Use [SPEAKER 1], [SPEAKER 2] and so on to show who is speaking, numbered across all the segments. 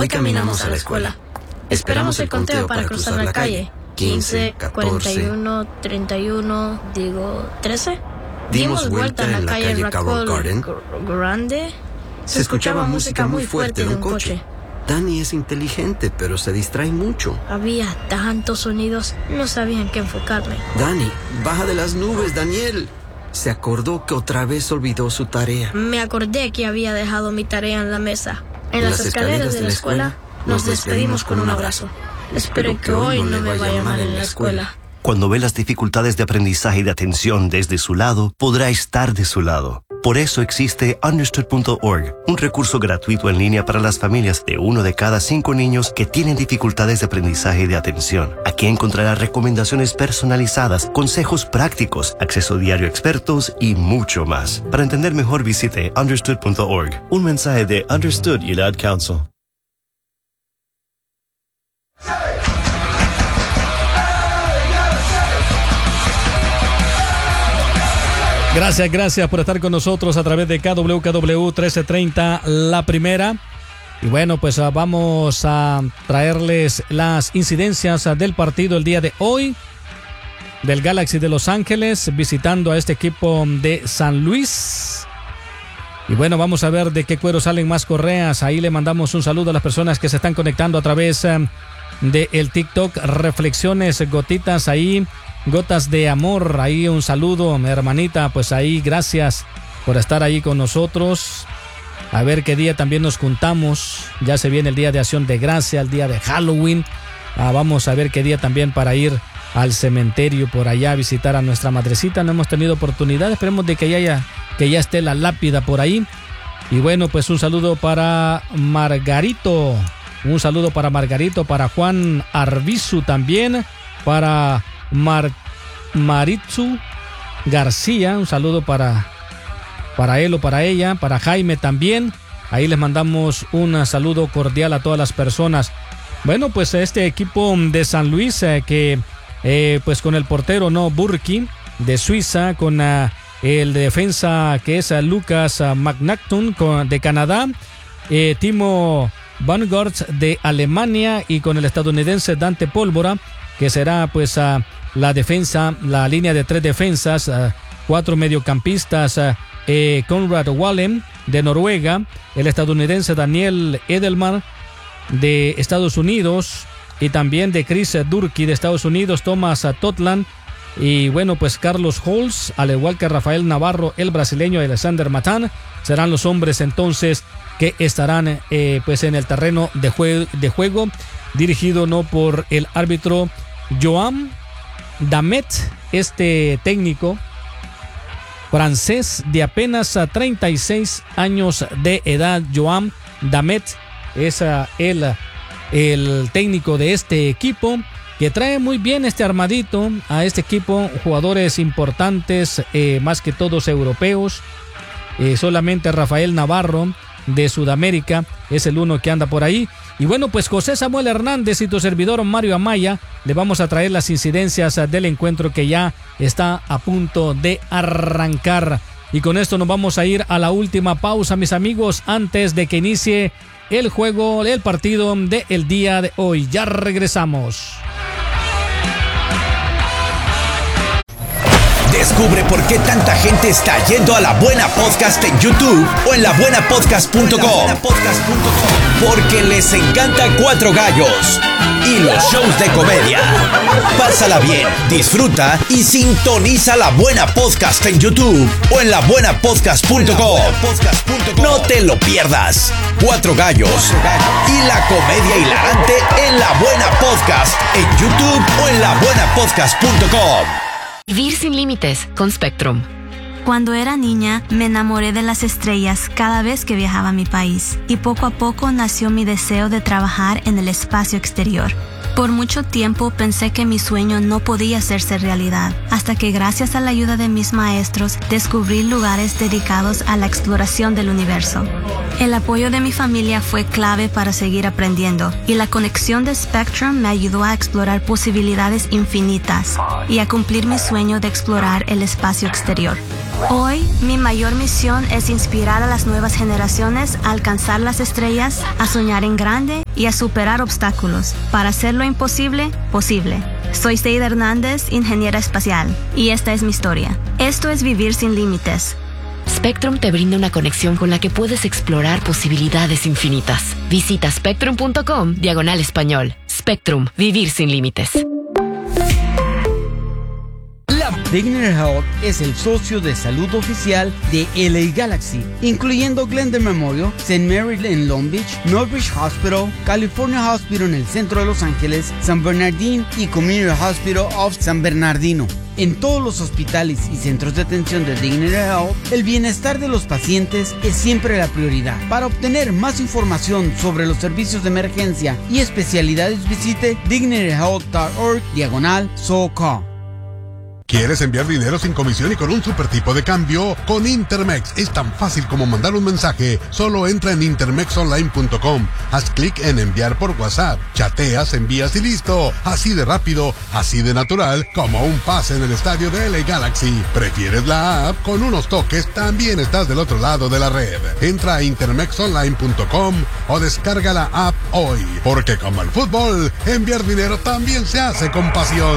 [SPEAKER 1] Hoy caminamos a la escuela. Esperamos el conteo para cruzar la calle. 15, 41, 31, 13. Dimos vuelta en la calle Carroll Garden. Grande.
[SPEAKER 2] Se escuchaba música muy fuerte de un coche. Dani es inteligente, pero se distrae mucho.
[SPEAKER 1] Había tantos sonidos, no sabía en qué enfocarme.
[SPEAKER 2] Dani, baja de las nubes, Daniel. Se acordó que otra vez olvidó su tarea.
[SPEAKER 1] Me acordé que había dejado mi tarea en la mesa. En las escaleras de la escuela nos despedimos con un abrazo. Espero que hoy no me vaya mal en la escuela.
[SPEAKER 3] Cuando ve las dificultades de aprendizaje y de atención desde su lado, podrá estar de su lado. Por eso existe Understood.org, un recurso gratuito en línea para las familias de 1 de cada 5 niños que tienen dificultades de aprendizaje y de atención. Aquí encontrará recomendaciones personalizadas, consejos prácticos, acceso diario a expertos y mucho más. Para entender mejor, visite Understood.org. Un mensaje de Understood y la Ad Council.
[SPEAKER 4] Gracias por estar con nosotros a través de KWKW 1330 La Primera. Y bueno, pues vamos a traerles las incidencias del partido el día de hoy del Galaxy de Los Ángeles visitando a este equipo de San Luis. Y bueno, vamos a ver de qué cuero salen más correas. Ahí le mandamos un saludo a las personas que se están conectando a través de el TikTok. Reflexiones, gotitas ahí. Gotas de amor, ahí un saludo, mi hermanita, pues ahí gracias por estar ahí con nosotros. A ver qué día también nos juntamos, ya se viene el día de Acción de Gracia, el día de Halloween. Vamos a ver qué día también para ir al cementerio por allá a visitar a nuestra madrecita. No hemos tenido oportunidad, esperemos de que ya esté la lápida por ahí. Y bueno, pues un saludo para Margarito, para Juan Arbizu también, para Maritzu García, un saludo para él o para ella, para Jaime también. Ahí les mandamos un saludo cordial a todas las personas. Bueno, pues este equipo de San Luis que pues con el portero Burki de Suiza, con el defensa que es Lucas McNaughton de Canadá, Timo Vanguard de Alemania y con el estadounidense Dante Pólvora, que será pues la defensa, la línea de 3 defensas, 4 mediocampistas, Conrad Wallem de Noruega, el estadounidense Daniel Edelman de Estados Unidos y también de Chris Durkee de Estados Unidos, Thomas Totland y bueno, pues Carlos Holz, al igual que Rafael Navarro, el brasileño Alexander Matan, serán los hombres entonces que estarán pues en el terreno de juego, dirigido por el árbitro Joan Damet, este técnico francés de apenas 36 años de edad. Joan Damet es el técnico de este equipo, que trae muy bien este armadito a este equipo, jugadores importantes, más que todos europeos. Solamente Rafael Navarro de Sudamérica es el uno que anda por ahí. Y bueno, pues José Samuel Hernández y tu servidor Mario Amaya le vamos a traer las incidencias del encuentro que ya está a punto de arrancar. Y con esto nos vamos a ir a la última pausa, mis amigos, antes de que inicie el juego, el partido del día de hoy. Ya regresamos.
[SPEAKER 5] Descubre por qué tanta gente está yendo a La Buena Podcast en YouTube o en labuenapodcast.com. Porque les encanta Cuatro Gallos y los shows de comedia. Pásala bien, disfruta y sintoniza La Buena Podcast en YouTube o en labuenapodcast.com. No te lo pierdas. Cuatro Gallos y la comedia hilarante en La Buena Podcast en YouTube o en labuenapodcast.com.
[SPEAKER 6] Vivir sin límites con Spectrum.
[SPEAKER 7] Cuando era niña, me enamoré de las estrellas cada vez que viajaba a mi país, y poco a poco nació mi deseo de trabajar en el espacio exterior. Por mucho tiempo pensé que mi sueño no podía hacerse realidad, hasta que gracias a la ayuda de mis maestros descubrí lugares dedicados a la exploración del universo. El apoyo de mi familia fue clave para seguir aprendiendo, y la conexión de Spectrum me ayudó a explorar posibilidades infinitas y a cumplir mi sueño de explorar el espacio exterior. Hoy, mi mayor misión es inspirar a las nuevas generaciones a alcanzar las estrellas, a soñar en grande y a superar obstáculos para hacer lo imposible posible. Soy Seida Hernández, ingeniera espacial, y esta es mi historia. Esto es Vivir Sin Límites.
[SPEAKER 6] Spectrum te brinda una conexión con la que puedes explorar posibilidades infinitas. Visita spectrum.com/español. Spectrum, vivir sin límites.
[SPEAKER 8] Dignity Health es el socio de salud oficial de LA Galaxy, incluyendo Glendale Memorial, St. Mary en Long Beach, Northridge Hospital, California Hospital en el centro de Los Ángeles, San Bernardino y Community Hospital of San Bernardino. En todos los hospitales y centros de atención de Dignity Health, el bienestar de los pacientes es siempre la prioridad. Para obtener más información sobre los servicios de emergencia y especialidades, visite dignityhealth.org/SoCal.
[SPEAKER 9] ¿Quieres enviar dinero sin comisión y con un super tipo de cambio? Con Intermex es tan fácil como mandar un mensaje. Solo entra en intermexonline.com, haz clic en enviar por WhatsApp, chateas, envías y listo. Así de rápido, así de natural, como un pase en el estadio de LA Galaxy. ¿Prefieres la app? Con unos toques también estás del otro lado de la red. Entra a intermexonline.com o descarga la app hoy. Porque como el fútbol, enviar dinero también se hace con pasión.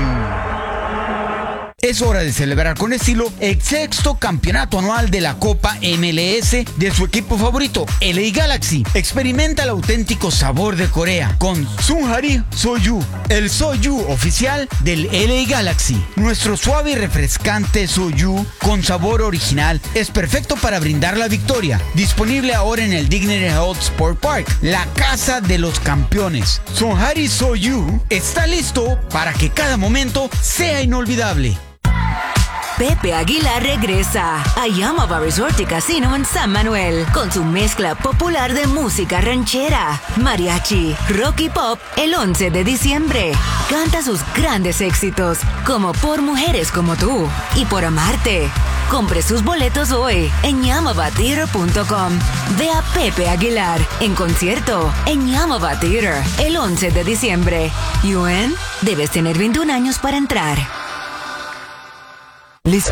[SPEAKER 8] Es hora de celebrar con estilo el 6º campeonato anual de la Copa MLS de su equipo favorito, LA Galaxy. Experimenta el auténtico sabor de Corea con Sunhari Soju, el Soju oficial del LA Galaxy. Nuestro suave y refrescante Soju con sabor original es perfecto para brindar la victoria. Disponible ahora en el Dignity Health Sport Park, la casa de los campeones. Sunhari Soju está listo para que cada momento sea inolvidable.
[SPEAKER 10] Pepe Aguilar regresa a Yamava Resort y Casino en San Manuel con su mezcla popular de música ranchera, mariachi, rock y pop el 11 de diciembre. Canta sus grandes éxitos como Por Mujeres Como Tú y Por Amarte. Compre sus boletos hoy en YamavaTheater.com. Ve a Pepe Aguilar en concierto en Yamava Theater el 11 de diciembre. UN, debes tener 21 años para entrar.
[SPEAKER 8] Listo.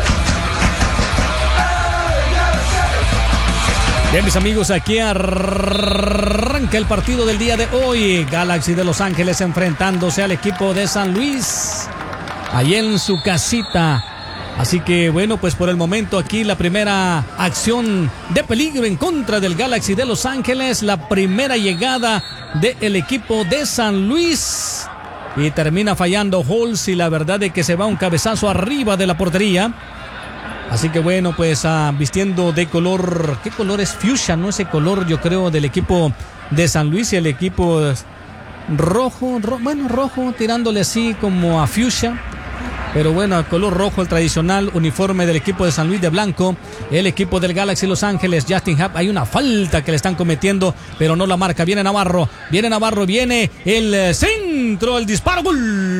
[SPEAKER 4] Bien, mis amigos, aquí arranca el partido del día de hoy. Galaxy de Los Ángeles enfrentándose al equipo de San Luis, ahí en su casita. Así que bueno, pues por el momento aquí la primera acción de peligro en contra del Galaxy de Los Ángeles. La primera llegada del equipo de San Luis. Y termina fallando Holtz y la verdad es que se va un cabezazo arriba de la portería. Así que bueno, pues vistiendo de color, ¿qué color es? Fuchsia, ¿no? Ese color yo creo del equipo de San Luis y el equipo rojo, rojo tirándole así como a fuchsia. Pero bueno, color rojo, el tradicional uniforme del equipo de San Luis de blanco. El equipo del Galaxy Los Ángeles, Justin Happ, hay una falta que le están cometiendo, pero no la marca. Viene Navarro, viene el centro, el disparo, gol.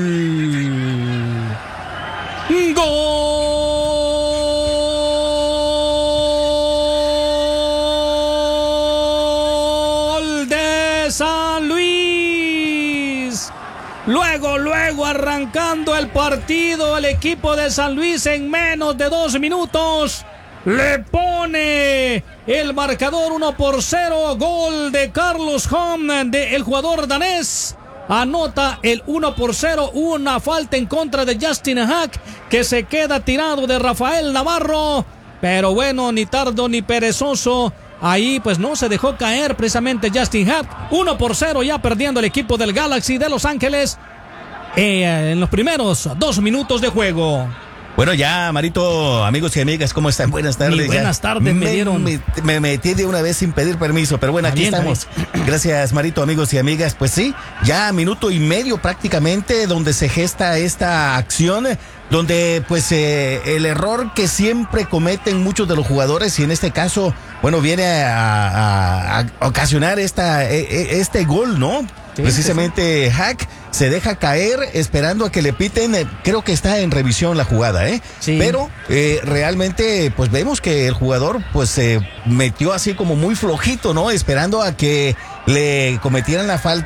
[SPEAKER 4] Gol de San Luis. Luego arrancando el partido, el equipo de San Luis en menos de 2 minutos le pone el marcador 1-0, gol de Carlos Holm, el jugador danés. Anota el 1-0, una falta en contra de Justin Hack que se queda tirado de Rafael Navarro, pero bueno, ni tardo ni perezoso. Ahí pues no se dejó caer precisamente Justin Hack. 1-0 ya perdiendo el equipo del Galaxy de Los Ángeles en los primeros 2 minutos de juego.
[SPEAKER 11] Bueno, ya, Marito, amigos y amigas, ¿cómo están? Buenas tardes.
[SPEAKER 4] Buenas tardes,
[SPEAKER 11] me metí de una vez sin pedir permiso, pero bueno, aquí estamos. Gracias, Marito, amigos y amigas. Pues sí, ya minuto y medio prácticamente donde se gesta esta acción, donde pues el error que siempre cometen muchos de los jugadores, y en este caso, bueno, viene a ocasionar este gol, ¿no? Sí, precisamente sí. Hack se deja caer esperando a que le piten. Creo que está en revisión la jugada, sí. Pero realmente pues vemos que el jugador pues se metió así como muy flojito, ¿no? Esperando a que le cometieran la falta.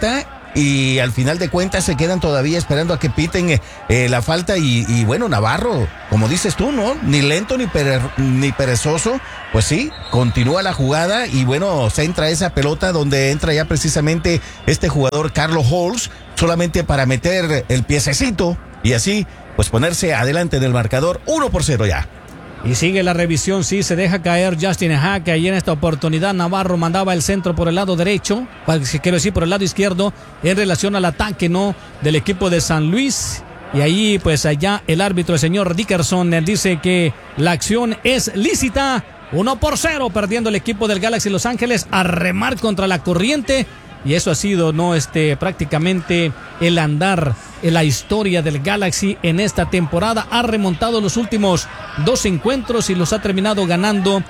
[SPEAKER 11] y al final de cuentas se quedan todavía esperando a que piten la falta y bueno, Navarro, como dices tú, ¿no? Ni lento ni perezoso, pues sí, continúa la jugada y bueno, se entra esa pelota donde entra ya precisamente este jugador Carlos Holz, solamente para meter el piececito y así pues ponerse adelante del marcador 1-0 ya.
[SPEAKER 4] Y sigue la revisión, sí, se deja caer Justin Hack. Ahí en esta oportunidad Navarro mandaba el centro por el lado derecho, quiero decir por el lado izquierdo, en relación al ataque, ¿no?, del equipo de San Luis. Y ahí pues allá el árbitro, el señor Dickerson, dice que la acción es lícita. 1-0, perdiendo el equipo del Galaxy Los Ángeles a remar contra la corriente. Y eso ha sido, ¿no?, prácticamente el andar en la historia del Galaxy en esta temporada. Ha remontado los últimos 2 encuentros y los ha terminado ganando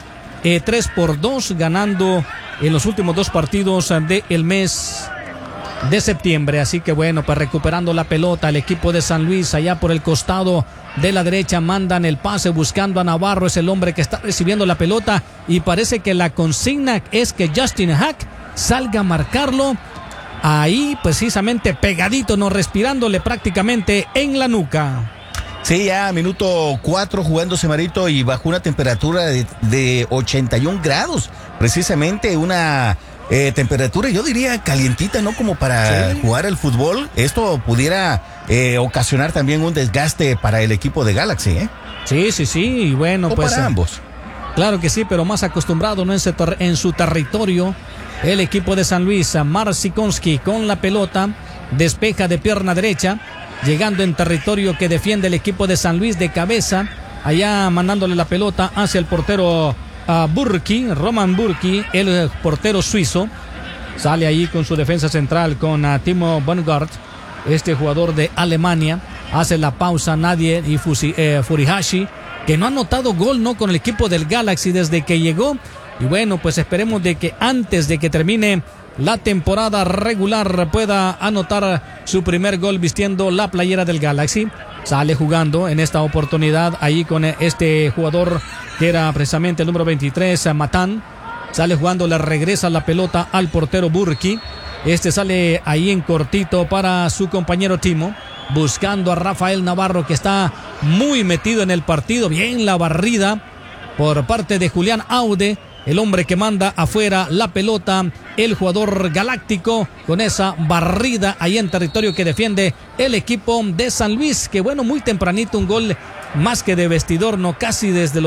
[SPEAKER 4] 3-2, ganando en los últimos 2 partidos del mes de septiembre. Así que bueno, pues recuperando la pelota, el equipo de San Luis allá por el costado de la derecha mandan el pase buscando a Navarro, es el hombre que está recibiendo la pelota y parece que la consigna es que Justin Hack salga a marcarlo ahí precisamente pegadito, no respirándole prácticamente en la nuca.
[SPEAKER 11] Sí, ya minuto 4 jugándose, Marito, y bajo una temperatura de 81 grados, precisamente una temperatura, yo diría calientita, ¿no? Como para jugar el fútbol. Esto pudiera ocasionar también un desgaste para el equipo de Galaxy, ¿eh?
[SPEAKER 4] Sí, y bueno,
[SPEAKER 11] o
[SPEAKER 4] pues
[SPEAKER 11] para ambos.
[SPEAKER 4] Claro que sí, pero más acostumbrado, ¿no?, en su territorio. El equipo de San Luis, Marcikonski con la pelota, despeja de pierna derecha, llegando en territorio que defiende el equipo de San Luis de cabeza, allá mandándole la pelota hacia el portero Burki, Roman Burki, el portero suizo, sale ahí con su defensa central con Timo Bongard, este jugador de Alemania, hace la pausa Nadie y Furihashi, que no ha anotado gol, ¿no?, con el equipo del Galaxy desde que llegó. Y bueno, pues esperemos de que antes de que termine la temporada regular pueda anotar su primer gol vistiendo la playera del Galaxy. Sale jugando en esta oportunidad ahí con este jugador que era precisamente el número 23, Matán. Sale jugando, le regresa la pelota al portero Burki. Este sale ahí en cortito para su compañero Timo, buscando a Rafael Navarro, que está muy metido en el partido. Bien la barrida por parte de Julián Aude, el hombre que manda afuera la pelota, el jugador galáctico, con esa barrida ahí en territorio que defiende el equipo de San Luis, que bueno, muy tempranito un gol más que de vestidor, no, casi desde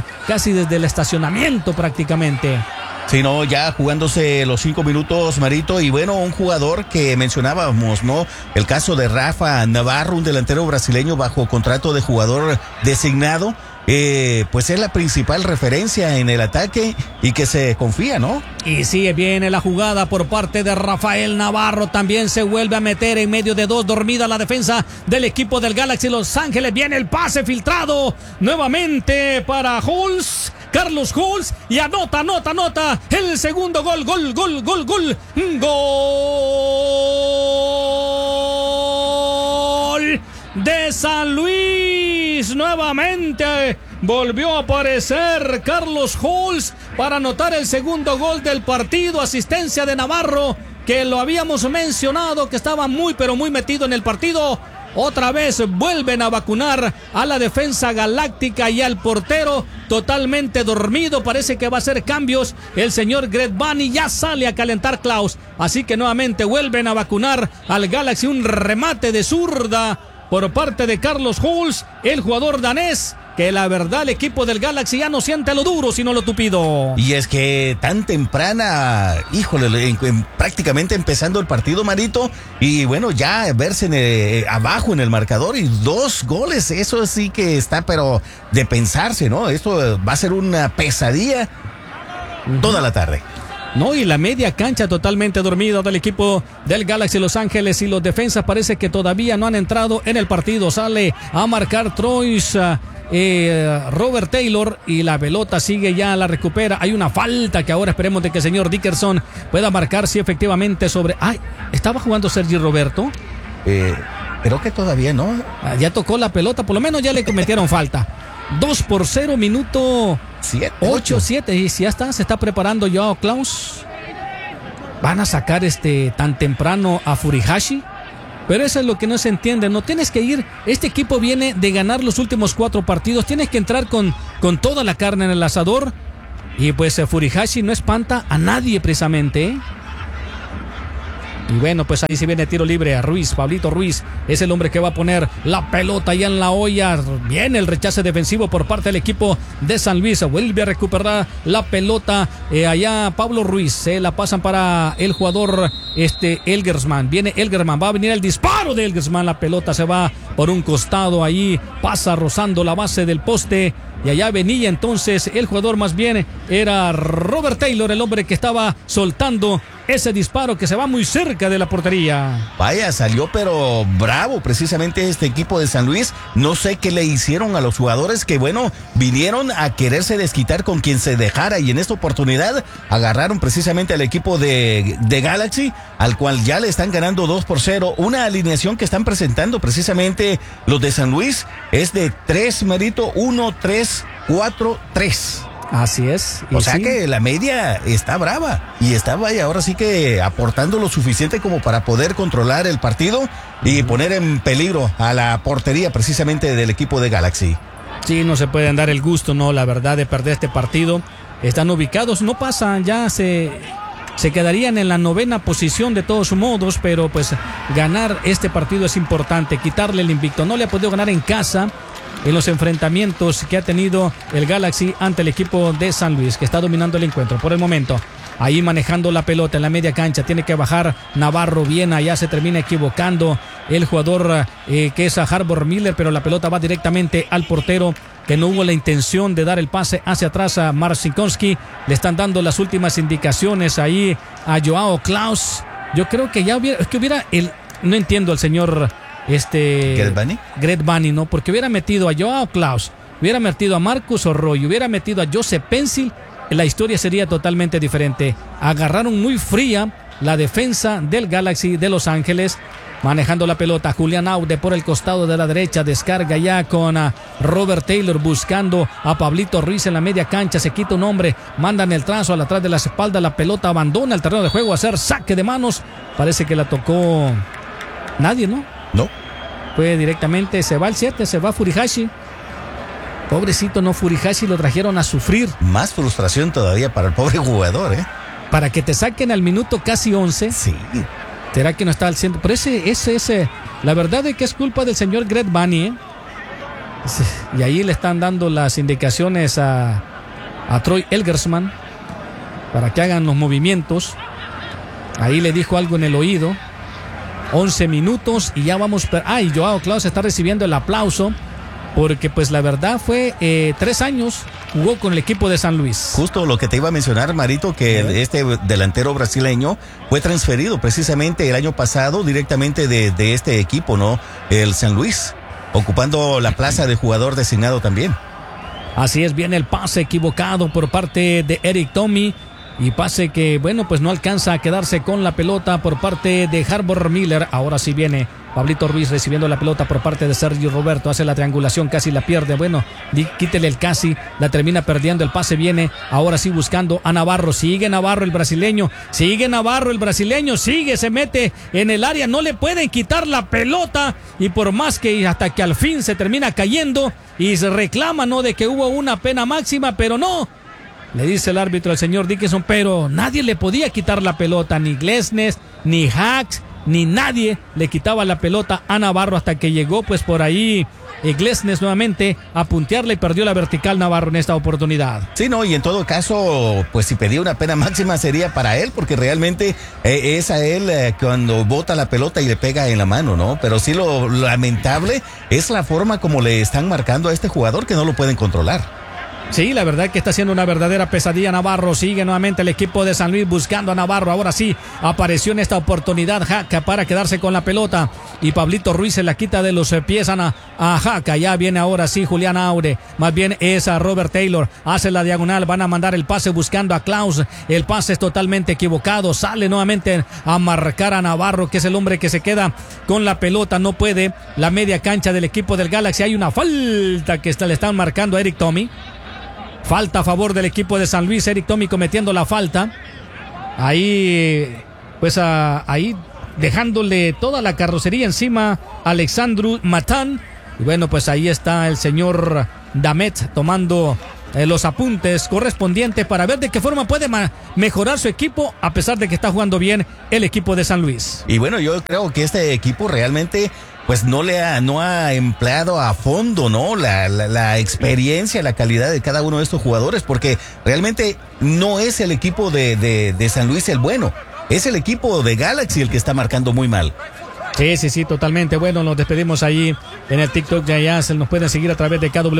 [SPEAKER 4] el estacionamiento prácticamente.
[SPEAKER 11] Sí, no, ya jugándose los 5 minutos, Marito, y bueno, un jugador que mencionábamos, ¿no? El caso de Rafa Navarro, un delantero brasileño bajo contrato de jugador designado, pues es la principal referencia en el ataque y que se confía, ¿no?
[SPEAKER 4] Y sigue bien la jugada por parte de Rafael Navarro, también se vuelve a meter en medio de 2, dormida la defensa del equipo del Galaxy Los Ángeles, viene el pase filtrado nuevamente para Holz, Carlos Holz, y anota el segundo gol de San Luis. Nuevamente volvió a aparecer Carlos Holz para anotar el segundo gol del partido. Asistencia de Navarro, que lo habíamos mencionado, que estaba muy metido en el partido. Otra vez vuelven a vacunar a la defensa galáctica y al portero totalmente dormido. Parece que va a hacer cambios. El señor Greg Bunny ya sale a calentar Klaus. Así que nuevamente vuelven a vacunar al Galaxy. Un remate de zurda por parte de Carlos Holz, el jugador danés, que la verdad el equipo del Galaxy ya no siente lo duro sino lo tupido.
[SPEAKER 11] Y es que tan temprana, híjole, prácticamente empezando el partido, Marito, y bueno, ya verse abajo en el marcador y 2 goles, eso sí que está pero de pensarse, ¿no? Esto va a ser una pesadilla toda la tarde.
[SPEAKER 4] No, y la media cancha totalmente dormida del equipo del Galaxy Los Ángeles, y los defensas parece que todavía no han entrado en el partido. Sale a marcar Troyes, Robert Taylor, y la pelota sigue, ya la recupera. Hay una falta que ahora esperemos de que el señor Dickerson pueda marcar, si efectivamente sobre... ¡Ay! ¿Estaba jugando Sergi Roberto?
[SPEAKER 11] Creo que todavía no.
[SPEAKER 4] Ya tocó la pelota, por lo menos ya le cometieron falta. 2-0, minuto 8-7. Y si ya está, se está preparando Joao Klaus. van a sacar tan temprano a Furuhashi. Pero eso es lo que no se entiende. No tienes que ir. Este equipo viene de ganar los últimos 4 partidos. Tienes que entrar con toda la carne en el asador. Y pues Furuhashi no espanta a nadie precisamente, ¿eh? Y bueno, pues ahí se viene tiro libre a Ruiz. Pablito Ruiz es el hombre que va a poner la pelota ya en la olla. Viene el rechace defensivo por parte del equipo de San Luis. Vuelve a recuperar la pelota allá Pablo Ruiz. Se la pasan para el jugador Elgersman. Viene Elgersman, va a venir el disparo de Elgersman. La pelota se va por un costado ahí. Pasa rozando la base del poste. Y allá venía entonces el jugador, más bien era Robert Taylor, el hombre que estaba soltando ese disparo que se va muy cerca de la portería.
[SPEAKER 11] Vaya, salió pero bravo precisamente este equipo de San Luis. No sé qué le hicieron a los jugadores que, bueno, vinieron a quererse desquitar con quien se dejara, y en esta oportunidad agarraron precisamente al equipo de Galaxy, al cual ya le están ganando 2-0. Una alineación que están presentando precisamente los de San Luis es de 3, Marito, 1-3-4-3.
[SPEAKER 4] Así es.
[SPEAKER 11] O sea que la media está brava y está, vaya, ahora sí que aportando lo suficiente como para poder controlar el partido y poner en peligro a la portería precisamente del equipo de Galaxy.
[SPEAKER 4] Sí, no se pueden dar el gusto, no, la verdad, de perder este partido. Están ubicados, no pasan, ya se quedarían en la 9ª posición de todos modos, pero pues ganar este partido es importante, quitarle el invicto. No le ha podido ganar en casa en los enfrentamientos que ha tenido el Galaxy ante el equipo de San Luis, que está dominando el encuentro por el momento. Ahí manejando la pelota en la media cancha, tiene que bajar Navarro bien, allá se termina equivocando el jugador que es a Harbor Miller, pero la pelota va directamente al portero, que no hubo la intención de dar el pase hacia atrás a Marcinkonski. Le están dando las últimas indicaciones ahí a Joao Klaus. Yo creo que ya hubiera no entiendo al señor
[SPEAKER 11] Greg
[SPEAKER 4] Vanney, ¿no? Porque hubiera metido a Joao Klaus, hubiera metido a Marcus Arroyo, hubiera metido a Joseph Pencil, la historia sería totalmente diferente. Agarraron muy fría la defensa del Galaxy de Los Ángeles, manejando la pelota. Julián Aude por el costado de la derecha, descarga ya con Robert Taylor, buscando a Pablito Ruiz en la media cancha. Se quita un hombre, mandan el trazo al atrás de la espalda, la pelota abandona el terreno de juego a hacer saque de manos. Parece que la tocó nadie, ¿no?
[SPEAKER 11] No.
[SPEAKER 4] Fue directamente, se va el 7, se va Furuhashi. Pobrecito, no, Furuhashi lo trajeron a sufrir.
[SPEAKER 11] Más frustración todavía para el pobre jugador, ¿eh?
[SPEAKER 4] Para que te saquen al minuto casi 11.
[SPEAKER 11] Sí.
[SPEAKER 4] ¿Será que no está al centro? Pero ese, la verdad es que es culpa del señor Greg Vanney, ¿eh? Y ahí le están dando las indicaciones a Troy Elgersman para que hagan los movimientos. Ahí le dijo algo en el oído. 11 minutos y ya vamos. Y Joao Klaus está recibiendo el aplauso, porque pues la verdad fue 3 años jugó con el equipo de San Luis.
[SPEAKER 11] Justo lo que te iba a mencionar, Marito, que este delantero brasileño fue transferido precisamente el año pasado directamente de este equipo, ¿no? El San Luis, ocupando la plaza de jugador designado también.
[SPEAKER 4] Así es, viene el pase equivocado por parte de Eric Tommy. Y pase que, bueno, pues no alcanza a quedarse con la pelota por parte de Harbor Miller. Ahora sí viene Pablito Ruiz recibiendo la pelota por parte de Sergio Roberto. Hace la triangulación, casi la pierde. Bueno, quítele el casi, la termina perdiendo. El pase viene ahora sí buscando a Navarro. Sigue Navarro el brasileño. Sigue, se mete en el área. No le pueden quitar la pelota. Y por más que hasta que al fin se termina cayendo y se reclama, ¿no?, de que hubo una pena máxima, pero no. Le dice el árbitro al señor Dickinson, pero nadie le podía quitar la pelota, ni Glesnes, ni Hacks, ni nadie le quitaba la pelota a Navarro, hasta que llegó pues por ahí Glesnes nuevamente a puntearle y perdió la vertical Navarro en esta oportunidad.
[SPEAKER 11] Sí, no, y en todo caso, pues si pedía una pena máxima sería para él, porque realmente es a él cuando bota la pelota y le pega en la mano, ¿no? Pero sí, lo lamentable es la forma como le están marcando a este jugador, que no lo pueden controlar.
[SPEAKER 4] Sí, la verdad que está siendo una verdadera pesadilla Navarro. Sigue nuevamente el equipo de San Luis buscando a Navarro. Ahora sí, apareció en esta oportunidad Jaca para quedarse con la pelota. Y Pablito Ruiz se la quita de los pies a Jaca. Ya viene ahora sí Julián Aude. Más bien es a Robert Taylor. Hace la diagonal. Van a mandar el pase buscando a Klaus. El pase es totalmente equivocado. Sale nuevamente a marcar a Navarro, que es el hombre que se queda con la pelota. No puede la media cancha del equipo del Galaxy. Hay una falta que le están marcando a Eric Tommy. Falta a favor del equipo de San Luis. Eric Tommy cometiendo la falta. Ahí pues ahí dejándole toda la carrocería encima a Alexandru Matan. Y bueno, pues ahí está el señor Damet tomando los apuntes correspondientes para ver de qué forma puede mejorar su equipo, a pesar de que está jugando bien el equipo de San Luis.
[SPEAKER 11] Y bueno, yo creo que este equipo realmente pues no ha empleado a fondo, ¿no? La experiencia, la calidad de cada uno de estos jugadores, porque realmente no es el equipo de San Luis el bueno, es el equipo de Galaxy el que está marcando muy mal.
[SPEAKER 4] Sí, totalmente. Bueno, nos despedimos ahí en el TikTok de allá. Se nos pueden seguir a través de KWKW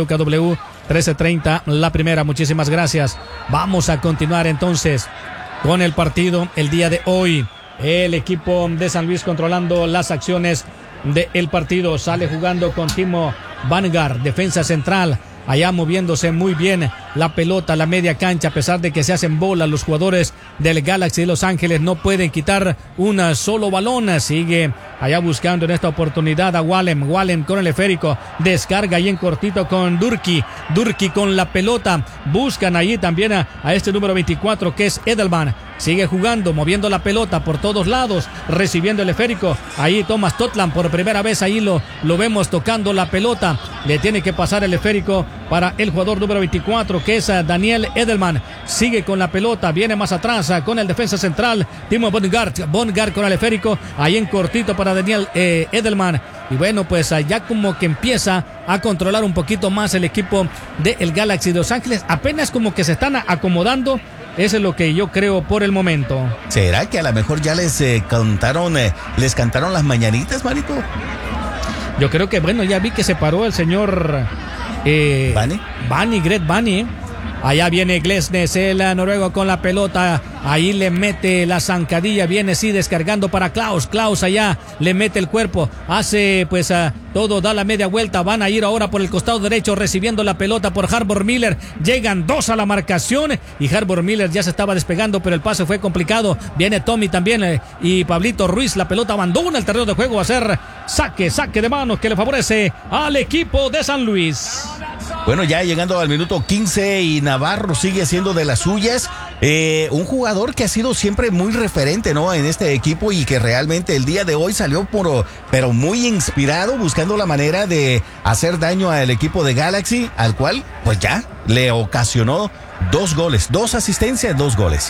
[SPEAKER 4] 1330, la primera. Muchísimas gracias. Vamos a continuar entonces con el partido el día de hoy. El equipo de San Luis controlando las acciones del partido. Sale jugando con Timo Vanguard, defensa central. Allá moviéndose muy bien la pelota, la media cancha, a pesar de que se hacen bolas los jugadores del Galaxy de Los Ángeles, no pueden quitar un solo balón. Sigue allá buscando en esta oportunidad a Wallem con el esférico, descarga ahí en cortito con Durkee con la pelota, buscan ahí también a este número 24 que es Edelman. Sigue jugando, moviendo la pelota por todos lados, recibiendo el esférico. Ahí Thomas Totland por primera vez, ahí lo vemos tocando la pelota. Le tiene que pasar el esférico para el jugador número 24, que es Daniel Edelman. Sigue con la pelota, viene más atrás con el defensa central, Timo Vanguard con el esférico, ahí en cortito para Daniel Edelman. Y bueno, pues ya como que empieza a controlar un poquito más el equipo del Galaxy de Los Ángeles. Apenas como que se están acomodando. Eso es lo que yo creo por el momento.
[SPEAKER 11] ¿Será que a lo mejor ya les cantaron las mañanitas, Marito?
[SPEAKER 4] Yo creo que, bueno, ya vi que se paró el señor Greg Vanney. Allá viene Glesnes, el noruego con la pelota. Ahí le mete la zancadilla. Viene sí descargando para Klaus. Klaus allá le mete el cuerpo. Hace pues todo, da la media vuelta. Van a ir ahora por el costado derecho recibiendo la pelota por Harbor Miller. Llegan dos a la marcación y Harbor Miller ya se estaba despegando, pero el pase fue complicado. Viene Tommy también y Pablito Ruiz. La pelota abandona el terreno de juego. Va a ser saque de manos que le favorece al equipo de San Luis.
[SPEAKER 11] Bueno, ya llegando al minuto 15 y Navarro sigue siendo de las suyas. Un jugador que ha sido siempre muy referente, ¿no?, en este equipo y que realmente el día de hoy salió pero muy inspirado, buscando la manera de hacer daño al equipo de Galaxy, al cual pues ya le ocasionó 2 goles, 2 asistencias, 2 goles.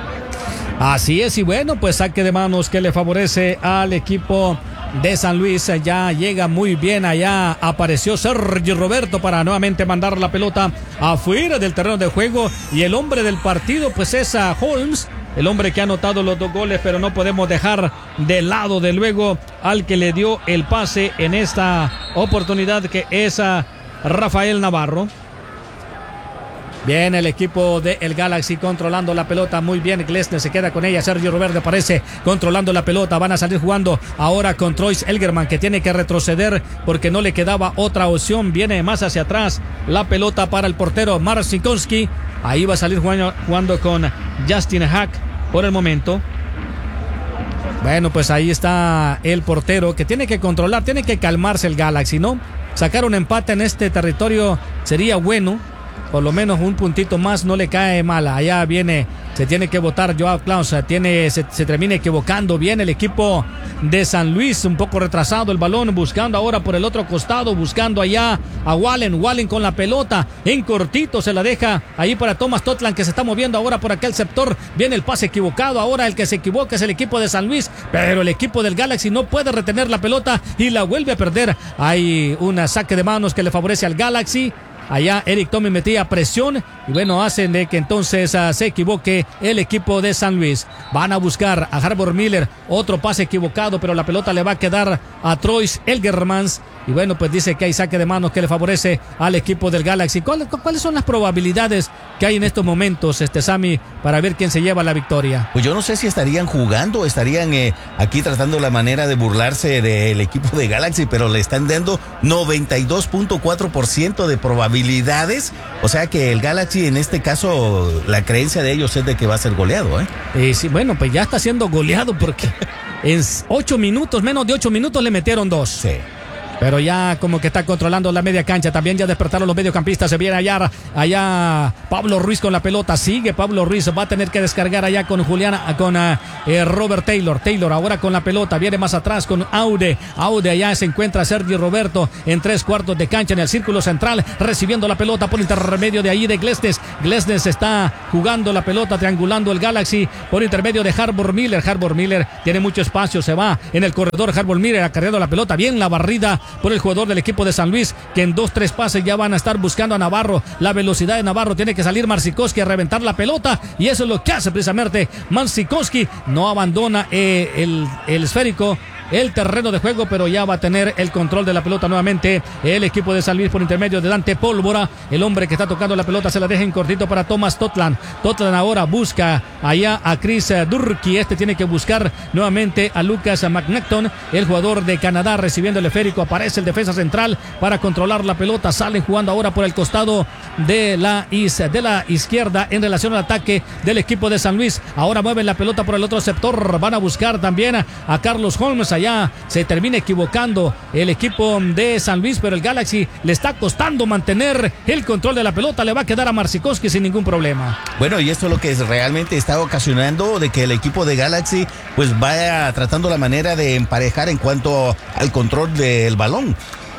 [SPEAKER 4] Así es, y bueno, pues saque de manos que le favorece al equipo de San Luis. Ya llega muy bien, allá apareció Sergio Roberto para nuevamente mandar la pelota afuera del terreno de juego, y el hombre del partido pues es a Holmes, el hombre que ha anotado los 2 goles, pero no podemos dejar de lado de luego al que le dio el pase en esta oportunidad, que es a Rafael Navarro. Bien, el equipo del Galaxy controlando la pelota muy bien. Glesner se queda con ella. Sergio Roberto aparece controlando la pelota. Van a salir jugando ahora con Troyes Elgerman, que tiene que retroceder porque no le quedaba otra opción. Viene más hacia atrás la pelota para el portero Marcinkonski. Ahí va a salir jugando con Justin Hack por el momento. Bueno, pues ahí está el portero que tiene que controlar, tiene que calmarse el Galaxy, ¿no? Sacar un empate en este territorio sería bueno. Por lo menos un puntito más no le cae mal. Allá viene, se tiene que votar Joao Klaus, se termina equivocando. Viene el equipo de San Luis, un poco retrasado el balón, buscando ahora por el otro costado, buscando allá a Wallen con la pelota, en cortito se la deja ahí para Thomas Totland, que se está moviendo ahora por aquel sector. Viene el pase equivocado, ahora el que se equivoca es el equipo de San Luis, pero el equipo del Galaxy no puede retener la pelota y la vuelve a perder. Hay un saque de manos que le favorece al Galaxy. Allá Eric Tommy metía presión y bueno, hacen de que entonces se equivoque el equipo de San Luis. Van a buscar a Harbor Miller, otro pase equivocado, pero la pelota le va a quedar a Troyes Elgermans. Y bueno, pues dice que hay saque de manos que le favorece al equipo del Galaxy. ¿Cuáles son las probabilidades que hay en estos momentos, Sammy, para ver quién se lleva la victoria?
[SPEAKER 11] Pues yo no sé si estarían jugando, estarían aquí tratando la manera de burlarse del equipo de Galaxy, pero le están dando 92.4% de probabilidades. O sea que el Galaxy, en este caso, la creencia de ellos es de que va a ser goleado,
[SPEAKER 4] sí, bueno, pues ya está siendo goleado porque en 8 minutos, menos de 8 minutos le metieron 2.
[SPEAKER 11] Sí.
[SPEAKER 4] pero ya como que está controlando la media cancha. También ya despertaron los mediocampistas. Se viene allá Pablo Ruiz con la pelota. Sigue Pablo Ruiz. Va a tener que descargar allá con Robert Taylor. Taylor ahora con la pelota. Viene más atrás con Aude. Allá se encuentra Sergio Roberto en 3/4 de cancha en el círculo central. Recibiendo la pelota por intermedio de ahí de Glesnes. Glesnes está jugando la pelota, triangulando el Galaxy por intermedio de Harbour Miller. Harbour Miller tiene mucho espacio. Se va en el corredor. Harbour Miller acarreando la pelota. Bien la barrida por el jugador del equipo de San Luis, que en 2-3 pases ya van a estar buscando a Navarro. La velocidad de Navarro, tiene que salir Marcikoski a reventar la pelota, y eso es lo que hace precisamente Marcikoski. No abandona el esférico, el terreno de juego, pero ya va a tener el control de la pelota nuevamente el equipo de San Luis por intermedio de Dante Pólvora. El hombre que está tocando la pelota se la deja en cortito para Thomas Totland. Totland ahora busca allá a Chris Durkee. Este tiene que buscar nuevamente a Lucas McNaughton, el jugador de Canadá, recibiendo el esférico. Aparece el defensa central para controlar la pelota. Salen jugando ahora por el costado de la izquierda en relación al ataque del equipo de San Luis. Ahora mueven la pelota por el otro sector. Van a buscar también a Carlos Holmes. Allá se termina equivocando el equipo de San Luis, pero el Galaxy le está costando mantener el control de la pelota. Le va a quedar a Marcikoski sin ningún problema.
[SPEAKER 11] Bueno, y esto es lo que realmente está ocasionando de que el equipo de Galaxy pues vaya tratando la manera de emparejar en cuanto al control del balón.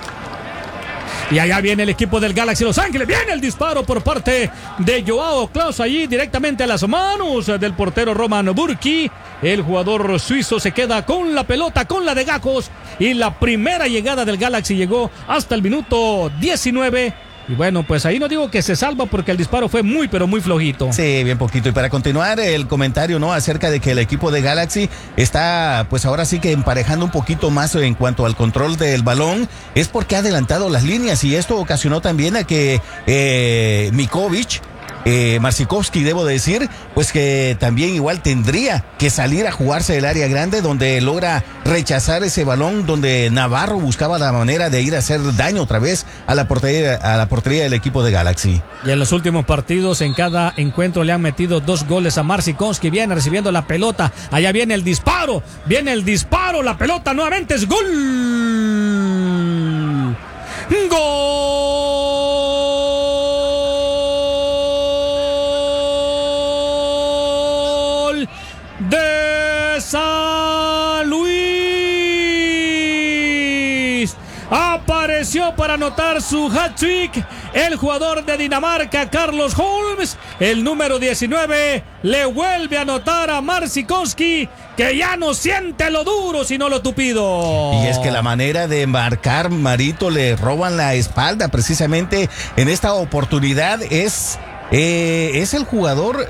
[SPEAKER 4] Y allá viene el equipo del Galaxy Los Ángeles. Viene el disparo por parte de Joao Klaus, allí directamente a las manos del portero Roman Burki. El jugador suizo se queda con la pelota, con la de Gajos. Y la primera llegada del Galaxy llegó hasta el minuto 19. Y bueno, pues ahí no digo que se salva, porque el disparo fue muy, pero muy flojito.
[SPEAKER 11] Sí, bien poquito. Y para continuar el comentario, ¿no?, acerca de que el equipo de Galaxy está, pues ahora sí que emparejando un poquito más en cuanto al control del balón, es porque ha adelantado las líneas, y esto ocasionó también a que Mikovic, Marcikoski, debo decir, pues que también igual tendría que salir a jugarse el área grande, donde logra rechazar ese balón, donde Navarro buscaba la manera de ir a hacer daño otra vez a la portería del equipo de Galaxy.
[SPEAKER 4] Y en los últimos partidos, en cada encuentro le han metido 2 goles a Marcikoski. Viene recibiendo la pelota, allá viene el disparo, la pelota nuevamente es gol. De San Luis. Apareció para anotar su hat-trick el jugador de Dinamarca, Carlos Holmes. El número 19 le vuelve a anotar a Marcikoski, que ya no siente lo duro sino lo tupido.
[SPEAKER 11] Y es que la manera de marcar, Marito, le roban la espalda precisamente en esta oportunidad. Es el jugador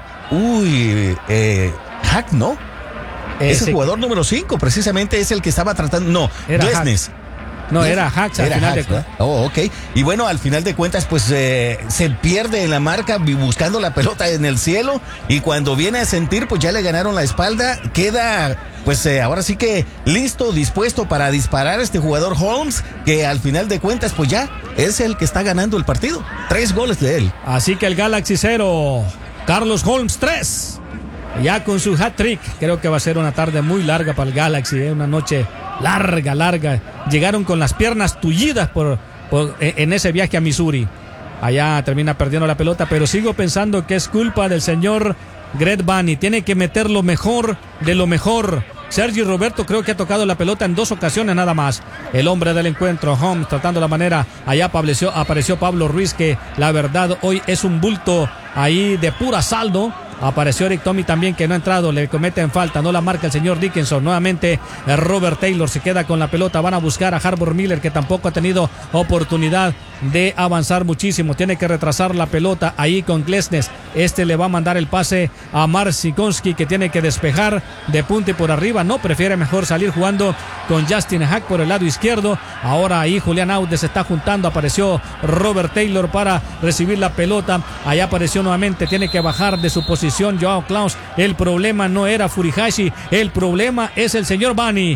[SPEAKER 11] Hack, ¿no? Es el jugador número 5, precisamente es el que estaba tratando. No, Glesnes.
[SPEAKER 4] No, era Hacks al final de cuentas.
[SPEAKER 11] Oh, ok. Y bueno, al final de cuentas, pues se pierde en la marca buscando la pelota en el cielo. Y cuando viene a sentir, pues ya le ganaron la espalda. Queda, pues ahora sí que listo, dispuesto para disparar este jugador Holmes, que al final de cuentas, pues ya es el que está ganando el partido. 3 goles de él.
[SPEAKER 4] Así que el Galaxy 0, Carlos Holmes 3. Ya con su hat-trick. Creo que va a ser una tarde muy larga para el Galaxy, una noche larga. Llegaron con las piernas tullidas en ese viaje a Missouri. Allá termina perdiendo la pelota, pero sigo pensando que es culpa del señor Greg Vanney. Tiene que meter lo mejor de lo mejor. Sergio Roberto creo que ha tocado la pelota en 2 ocasiones nada más. El hombre del encuentro, Holmes, tratando la manera. Allá apareció Pablo Ruiz, que la verdad hoy es un bulto ahí de pura saldo. Apareció Eric Tommy también, que no ha entrado, le cometen falta, no la marca el señor Dickinson. Nuevamente Robert Taylor se queda con la pelota. Van a buscar a Harbour Miller, que tampoco ha tenido oportunidad de avanzar muchísimo. Tiene que retrasar la pelota ahí con Glesnes. Este le va a mandar el pase a Marcikoski, que tiene que despejar de punta y por arriba. No, prefiere mejor salir jugando con Justin Hack por el lado izquierdo. Ahora ahí Julián Aude se está juntando. Apareció Robert Taylor para recibir la pelota. Allá apareció nuevamente, tiene que bajar de su posición Joao Klaus. El problema no era Furihashi, el problema es el señor Vanney.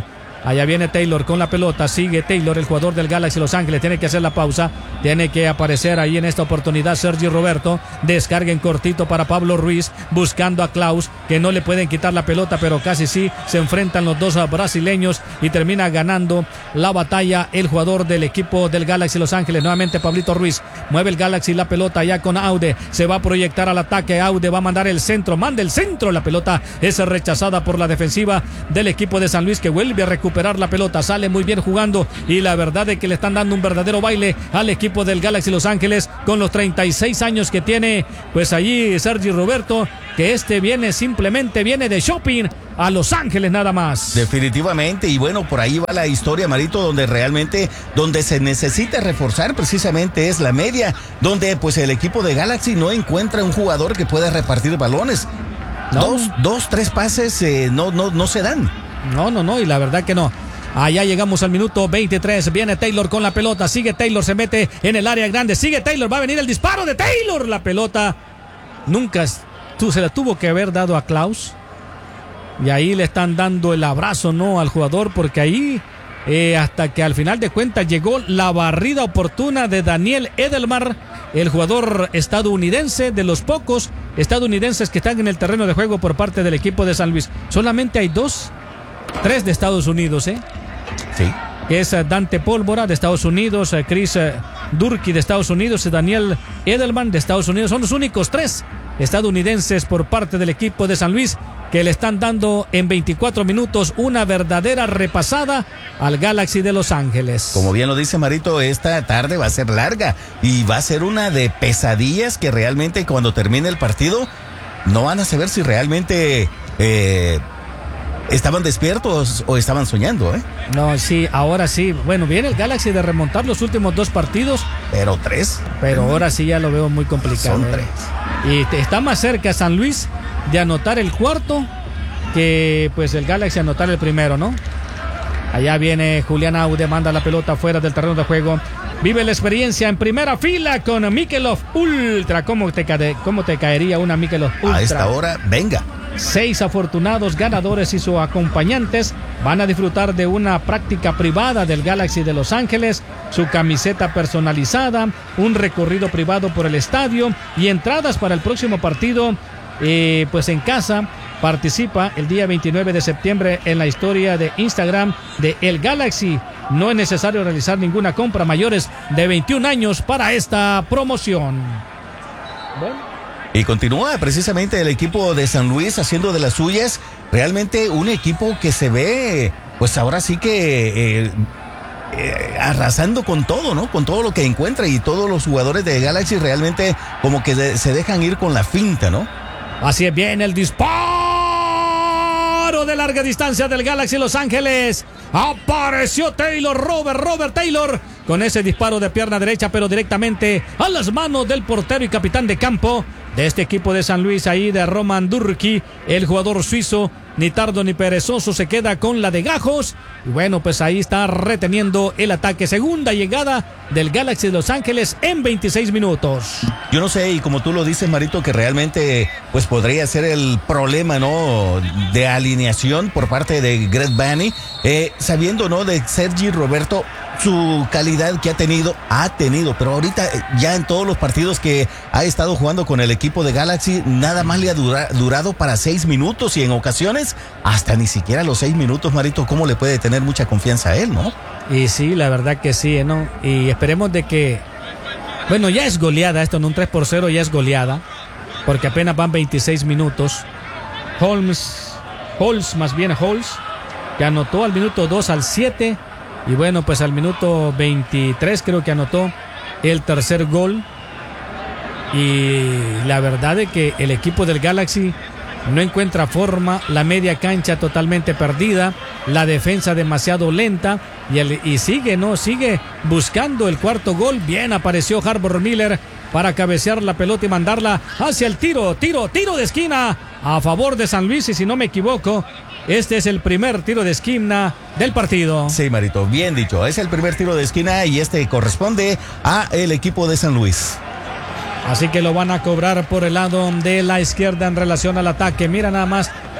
[SPEAKER 4] Allá viene Taylor con la pelota, sigue Taylor, el jugador del Galaxy Los Ángeles, tiene que hacer la pausa, tiene que aparecer ahí en esta oportunidad Sergi Roberto, descarga en cortito para Pablo Ruiz, buscando a Klaus, que no le pueden quitar la pelota, pero casi sí, se enfrentan los dos brasileños y termina ganando la batalla el jugador del equipo del Galaxy Los Ángeles, nuevamente Pablito Ruiz, mueve el Galaxy la pelota ya con Aude, se va a proyectar al ataque, Aude va a mandar el centro, manda el centro, la pelota es rechazada por la defensiva del equipo de San Luis, que vuelve a recuperar la pelota, sale muy bien jugando y la verdad es que le están dando un verdadero baile al equipo del Galaxy Los Ángeles con los 36 años que tiene pues allí Sergi Roberto, que simplemente viene de shopping a Los Ángeles nada más.
[SPEAKER 11] Definitivamente, y bueno, por ahí va la historia, Marito, donde se necesita reforzar precisamente es la media, donde pues el equipo de Galaxy no encuentra un jugador que pueda repartir balones.
[SPEAKER 4] No.
[SPEAKER 11] Dos, tres pases no se dan.
[SPEAKER 4] No, y la verdad que no. Allá llegamos al minuto 23, viene Taylor con la pelota, sigue Taylor, se mete en el área grande, sigue Taylor, va a venir el disparo de Taylor, la pelota se la tuvo que haber dado a Klaus, y ahí le están dando el abrazo, ¿no?, al jugador, porque ahí hasta que al final de cuentas llegó la barrida oportuna de Daniel Edelman, el jugador estadounidense, de los pocos estadounidenses que están en el terreno de juego por parte del equipo de San Luis. Solamente hay 3 de Estados Unidos, Sí. Que es Dante Pólvora de Estados Unidos, Chris Durkee de Estados Unidos y Daniel Edelman de Estados Unidos. Son los únicos 3 estadounidenses por parte del equipo de San Luis que le están dando en 24 minutos una verdadera repasada al Galaxy de Los Ángeles.
[SPEAKER 11] Como bien lo dice Marito, esta tarde va a ser larga y va a ser una de pesadillas que realmente cuando termine el partido no van a saber si realmente estaban despiertos o estaban soñando,
[SPEAKER 4] No, sí, ahora sí. Bueno, viene el Galaxy de remontar los últimos 2 partidos.
[SPEAKER 11] Pero 3.
[SPEAKER 4] Pero ahora sí ya lo veo muy complicado.
[SPEAKER 11] Son 3.
[SPEAKER 4] Y está más cerca San Luis de anotar el cuarto que pues el Galaxy anotar el primero, ¿no? Allá viene Julián Aude, manda la pelota fuera del terreno de juego. Vive la experiencia en primera fila con Michelob Ultra. ¿Cómo te caería una Michelob Ultra?
[SPEAKER 11] A esta hora, venga.
[SPEAKER 4] 6 afortunados ganadores y sus acompañantes van a disfrutar de una práctica privada del Galaxy de Los Ángeles, su camiseta personalizada, un recorrido privado por el estadio y entradas para el próximo partido pues en casa. Participa el día 29 de septiembre en la historia de Instagram de El Galaxy. No es necesario realizar ninguna compra mayores de 21 años para esta promoción. Bueno.
[SPEAKER 11] Y continúa precisamente el equipo de San Luis haciendo de las suyas. Realmente un equipo que se ve, pues ahora sí que arrasando con todo, ¿no? Con todo lo que encuentra, y todos los jugadores de Galaxy realmente como que se dejan ir con la finta, ¿no?
[SPEAKER 4] Así es, bien el disparo de larga distancia del Galaxy Los Ángeles. Apareció Taylor, Robert Taylor, con ese disparo de pierna derecha, pero directamente a las manos del portero y capitán de campo de este equipo de San Luis, ahí de Roman Durkee, el jugador suizo. Ni tardo ni perezoso se queda con la de Gajos. Y bueno, pues ahí está reteniendo el ataque. Segunda llegada del Galaxy de Los Ángeles en 26 minutos.
[SPEAKER 11] Yo no sé, y como tú lo dices, Marito, que realmente pues podría ser el problema, ¿no?, de alineación por parte de Greg Vanney, sabiendo, ¿no?, de Sergi Roberto, su calidad que ha tenido, pero ahorita ya en todos los partidos que ha estado jugando con el equipo de Galaxy, nada más le ha durado para 6 minutos y en ocasiones hasta ni siquiera los 6 minutos, Marito. ¿Cómo le puede tener mucha confianza a él, no?
[SPEAKER 4] Y sí, la verdad que sí, ¿no? Y esperemos de que, bueno, ya es goleada esto, en un 3-0 ya es goleada, porque apenas van 26 minutos. Holmes, que anotó al minuto 2 al 7. Y bueno, pues al minuto 23 creo que anotó el tercer gol. Y la verdad es que el equipo del Galaxy no encuentra forma, la media cancha totalmente perdida, la defensa demasiado lenta y sigue buscando el cuarto gol. Bien apareció Harbor Miller para cabecear la pelota y mandarla hacia el tiro de esquina a favor de San Luis, y si no me equivoco, este es el primer tiro de esquina del partido.
[SPEAKER 11] Sí, Marito, bien dicho, es el primer tiro de esquina y este corresponde a el equipo de San Luis.
[SPEAKER 4] Así que lo van a cobrar por el lado de la izquierda en relación al ataque. Mira nada más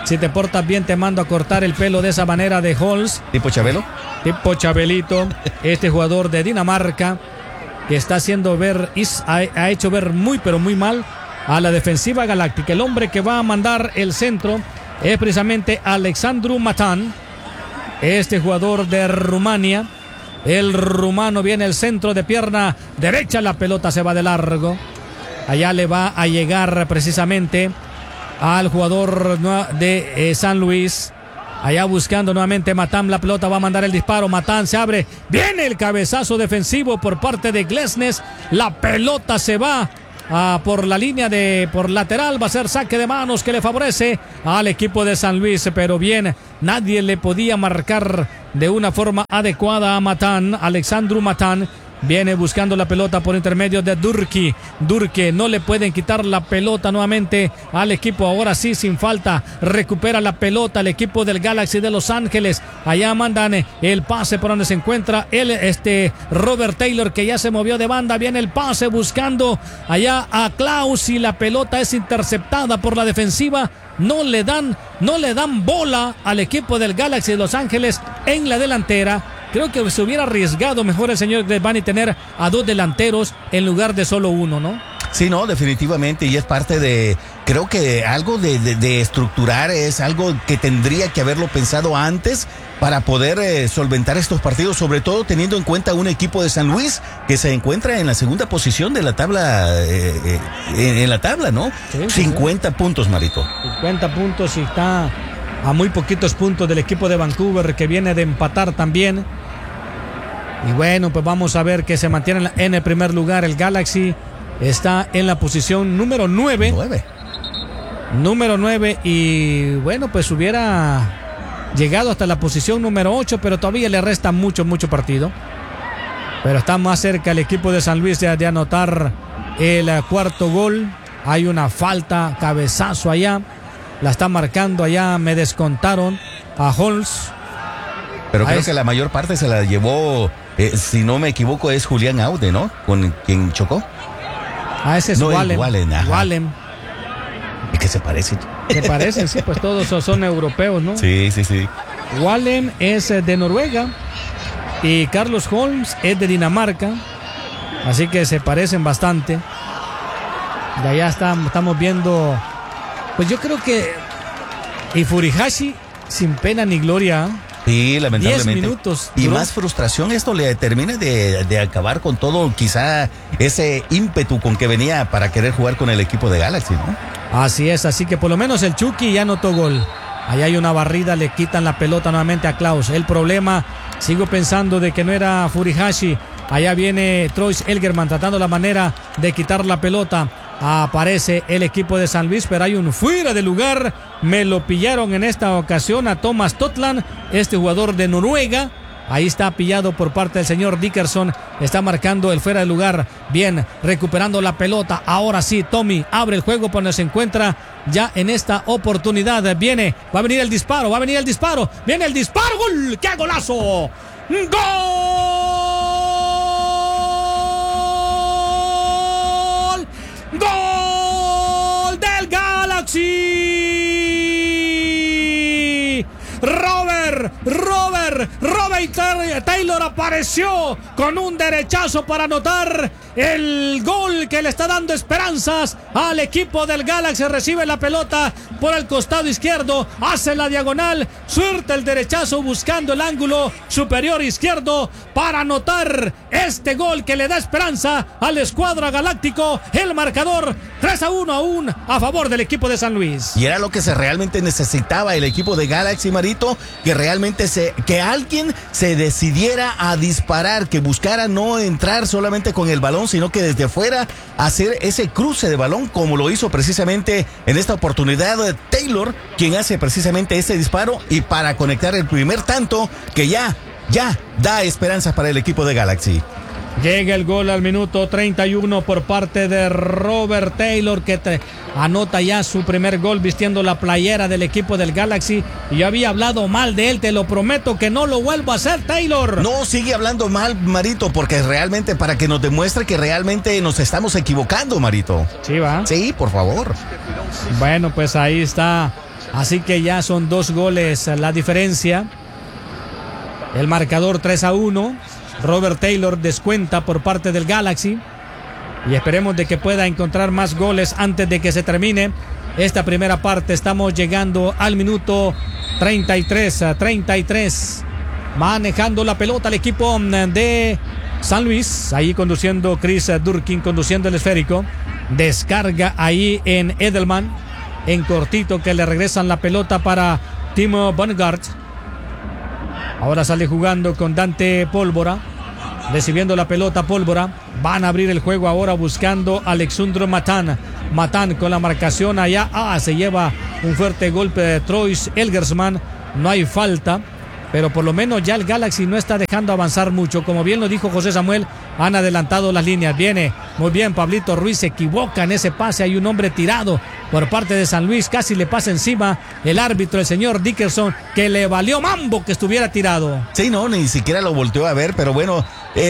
[SPEAKER 4] Si te portas bien, te mando a cortar el pelo de esa manera de Holst.
[SPEAKER 11] ¿Tipo Chabelo?
[SPEAKER 4] Tipo Chabelito. Este jugador de Dinamarca que está haciendo ver, ha hecho ver muy pero muy mal a la defensiva galáctica. El hombre que va a mandar el centro es precisamente Alexandru Matan, este jugador de Rumania. El rumano viene el centro de pierna derecha, la pelota se va de largo. Allá le va a llegar precisamente al jugador de San Luis. Allá buscando nuevamente Matan, la pelota va a mandar el disparo. Matan se abre, viene el cabezazo defensivo por parte de Glesnes. La pelota se va por la línea por lateral, va a ser saque de manos que le favorece al equipo de San Luis, pero bien, nadie le podía marcar de una forma adecuada a Matan. Alexandru Matan viene buscando la pelota por intermedio de Durki. No le pueden quitar la pelota nuevamente al equipo. Ahora sí, sin falta, recupera la pelota el equipo del Galaxy de Los Ángeles. Allá mandan el pase por donde se encuentra Robert Taylor, que ya se movió de banda. Viene el pase buscando allá a Klaus y la pelota es interceptada por la defensiva. No le dan bola al equipo del Galaxy de Los Ángeles en la delantera. Creo que se hubiera arriesgado mejor el señor Glesvani tener a dos delanteros en lugar de solo uno, ¿no?
[SPEAKER 11] Sí, no, definitivamente, y es parte de, creo que algo de estructurar, es algo que tendría que haberlo pensado antes para poder solventar estos partidos, sobre todo teniendo en cuenta un equipo de San Luis que se encuentra en la segunda posición de la tabla, en la tabla, ¿no? Sí, 50 puntos, Marito. 50
[SPEAKER 4] puntos y está a muy poquitos puntos del equipo de Vancouver, que viene de empatar también. Y bueno, pues vamos a ver que se mantiene en el primer lugar. El Galaxy está en la posición número 9. Número 9 y bueno, pues hubiera llegado hasta la posición número 8, pero todavía le resta mucho partido. Pero está más cerca el equipo de San Luis de anotar el cuarto gol. Hay una falta, cabezazo allá. La está marcando allá, me descontaron a Holmes.
[SPEAKER 11] Pero creo que la mayor parte se la llevó, si no me equivoco, es Julián Aude, ¿no? Con quien chocó.
[SPEAKER 4] Ese es Wallen.
[SPEAKER 11] Wallen. ¿Y qué se parecen?
[SPEAKER 4] Se parecen, sí, pues todos son europeos, ¿no?
[SPEAKER 11] Sí.
[SPEAKER 4] Wallen es de Noruega y Carlos Holmes es de Dinamarca. Así que se parecen bastante. De allá estamos viendo. Pues yo creo que Furihashi sin pena ni gloria.
[SPEAKER 11] Sí, lamentablemente.
[SPEAKER 4] 10 minutos.
[SPEAKER 11] Y más frustración, esto le termina de acabar con todo, quizá ese ímpetu con que venía para querer jugar con el equipo de Galaxy, ¿no?
[SPEAKER 4] Así es, así que por lo menos el Chucky ya anotó gol. Allá hay una barrida, le quitan la pelota nuevamente a Klaus. El problema, sigo pensando de que no era Furihashi. Allá viene Troy Elgerman tratando la manera de quitar la pelota. Aparece el equipo de San Luis, pero hay un fuera de lugar. Me lo pillaron en esta ocasión a Thomas Totland, este jugador de Noruega. Ahí está pillado por parte del señor Dickerson. Está marcando el fuera de lugar. Bien, recuperando la pelota. Ahora sí, Tommy abre el juego por donde se encuentra ya en esta oportunidad. Va a venir el disparo. Viene el disparo. ¡Gol! ¡Qué golazo! ¡Gol del Galaxy! Robert Taylor apareció con un derechazo para anotar el gol que le está dando esperanzas al equipo del Galaxy. Recibe la pelota por el costado izquierdo, hace la diagonal, suelta el derechazo buscando el ángulo superior izquierdo para anotar este gol que le da esperanza al escuadra galáctico. El marcador 3-1 aún a favor del equipo de San Luis.
[SPEAKER 11] Y era lo que realmente necesitaba el equipo de Galaxy, Marito, que realmente que alguien se decidiera a disparar, que buscara no entrar solamente con el balón, sino que desde fuera hacer ese cruce de balón, como lo hizo precisamente en esta oportunidad Taylor, quien hace precisamente ese disparo y para conectar el primer tanto que ya da esperanzas para el equipo de Galaxy.
[SPEAKER 4] Llega el gol al minuto 31 por parte de Robert Taylor, que anota ya su primer gol vistiendo la playera del equipo del Galaxy. Y yo había hablado mal de él, te lo prometo que no lo vuelvo a hacer, Taylor.
[SPEAKER 11] No, sigue hablando mal, Marito, porque realmente para que nos demuestre que realmente nos estamos equivocando, Marito.
[SPEAKER 4] Sí, va.
[SPEAKER 11] Sí, por favor.
[SPEAKER 4] Bueno, pues ahí está Así que ya son 2 goles la diferencia. El marcador 3-1. Robert Taylor descuenta por parte del Galaxy. Y esperemos de que pueda encontrar más goles antes de que se termine esta primera parte. Estamos llegando al minuto 33. Manejando la pelota el equipo de San Luis. Ahí conduciendo Chris Durkin, conduciendo el esférico. Descarga ahí en Edelman. En cortito que le regresan la pelota para Timo Bongard. Ahora sale jugando con Dante Pólvora. Recibiendo la pelota Pólvora. Van a abrir el juego ahora buscando a Alexandro Matán. Matán con la marcación allá. Se lleva un fuerte golpe de Troyes Elgersman. No hay falta. Pero por lo menos ya el Galaxy no está dejando avanzar mucho. Como bien lo dijo José Samuel, han adelantado las líneas. Viene muy bien Pablito Ruiz, se equivoca en ese pase. Hay un hombre tirado por parte de San Luis. Casi le pasa encima el árbitro, el señor Dickerson, que le valió mambo que estuviera tirado.
[SPEAKER 11] Sí, no, ni siquiera lo volteó a ver, pero bueno,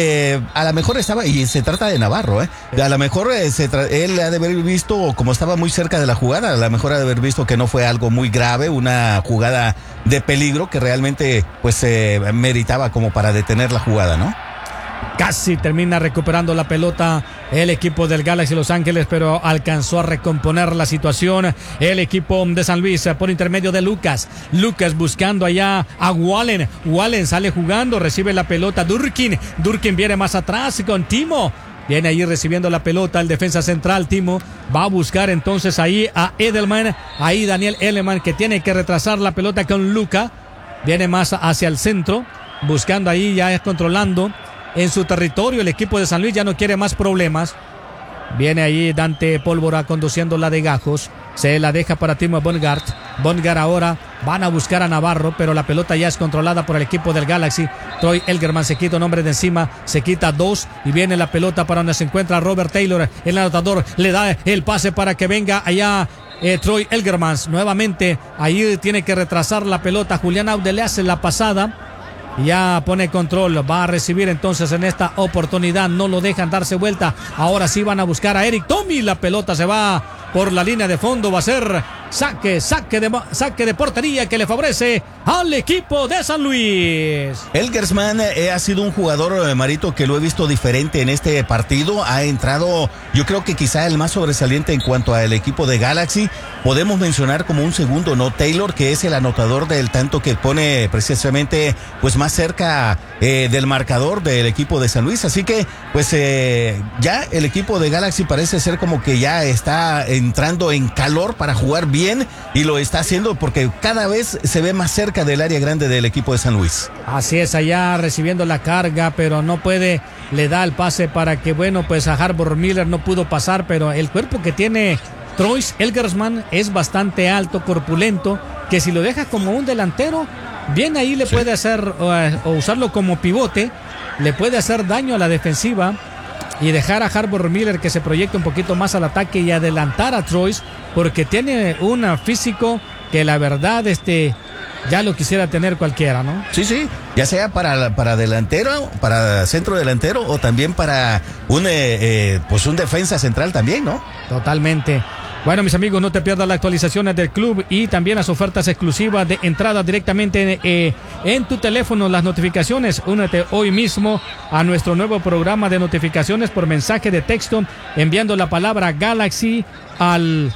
[SPEAKER 11] a lo mejor estaba, y se trata de Navarro, a lo mejor él ha de haber visto, como estaba muy cerca de la jugada, a lo mejor ha de haber visto que no fue algo muy grave, una jugada de peligro que realmente pues meritaba como para detener la jugada, ¿no?
[SPEAKER 4] Casi termina recuperando la pelota el equipo del Galaxy Los Ángeles, pero alcanzó a recomponer la situación el equipo de San Luis por intermedio de Lucas. Lucas buscando allá a Wallen. Wallen sale jugando, recibe la pelota Durkin. Durkin viene más atrás con Timo. Viene ahí recibiendo la pelota el defensa central, Timo. Va a buscar entonces ahí a Edelman. Ahí Daniel Edelman, que tiene que retrasar la pelota con Luca. Viene más hacia el centro, buscando ahí, ya controlando en su territorio. El equipo de San Luis ya no quiere más problemas. Viene ahí Dante Pólvora conduciendo la de Gajos. Se la deja para Timo Bongard. Bongard ahora van a buscar a Navarro, pero la pelota ya es controlada por el equipo del Galaxy. Troy Elgerman se quita un hombre de encima, se quita 2 y viene la pelota para donde se encuentra Robert Taylor. El anotador le da el pase para que venga allá Troy Elgerman. Nuevamente ahí tiene que retrasar la pelota. Julián Aude le hace la pasada. Ya pone control, va a recibir entonces en esta oportunidad, no lo dejan darse vuelta. Ahora sí van a buscar a Eric Tommy, la pelota se va por la línea de fondo, va a ser saque de portería que le favorece al equipo de San Luis.
[SPEAKER 11] Elgersman ha sido un jugador, Marito, que lo he visto diferente en este partido. Ha entrado, yo creo que quizá el más sobresaliente en cuanto al equipo de Galaxy. Podemos mencionar como un segundo, ¿no? Taylor, que es el anotador del tanto que pone precisamente pues más cerca del marcador del equipo de San Luis. Así que pues ya el equipo de Galaxy parece ser como que ya está entrando en calor para jugar bien, y lo está haciendo porque cada vez se ve más cerca del área grande del equipo de San Luis.
[SPEAKER 4] Así es, allá recibiendo la carga, pero no puede, le da el pase para que, bueno, pues a Harbor Miller no pudo pasar, pero el cuerpo que tiene Troyes Elgersman es bastante alto, corpulento, que si lo deja como un delantero, bien ahí le puede hacer, o usarlo como pivote, le puede hacer daño a la defensiva y dejar a Harbor Miller que se proyecte un poquito más al ataque y adelantar a Troyes, porque tiene un físico que la verdad ya lo quisiera tener cualquiera, ¿no?
[SPEAKER 11] Sí, ya sea para delantero, para centro delantero, o también para un defensa central también, ¿no?
[SPEAKER 4] Totalmente. Bueno, mis amigos, no te pierdas las actualizaciones del club y también las ofertas exclusivas de entrada directamente en tu teléfono, las notificaciones. Únete hoy mismo a nuestro nuevo programa de notificaciones por mensaje de texto, enviando la palabra Galaxy al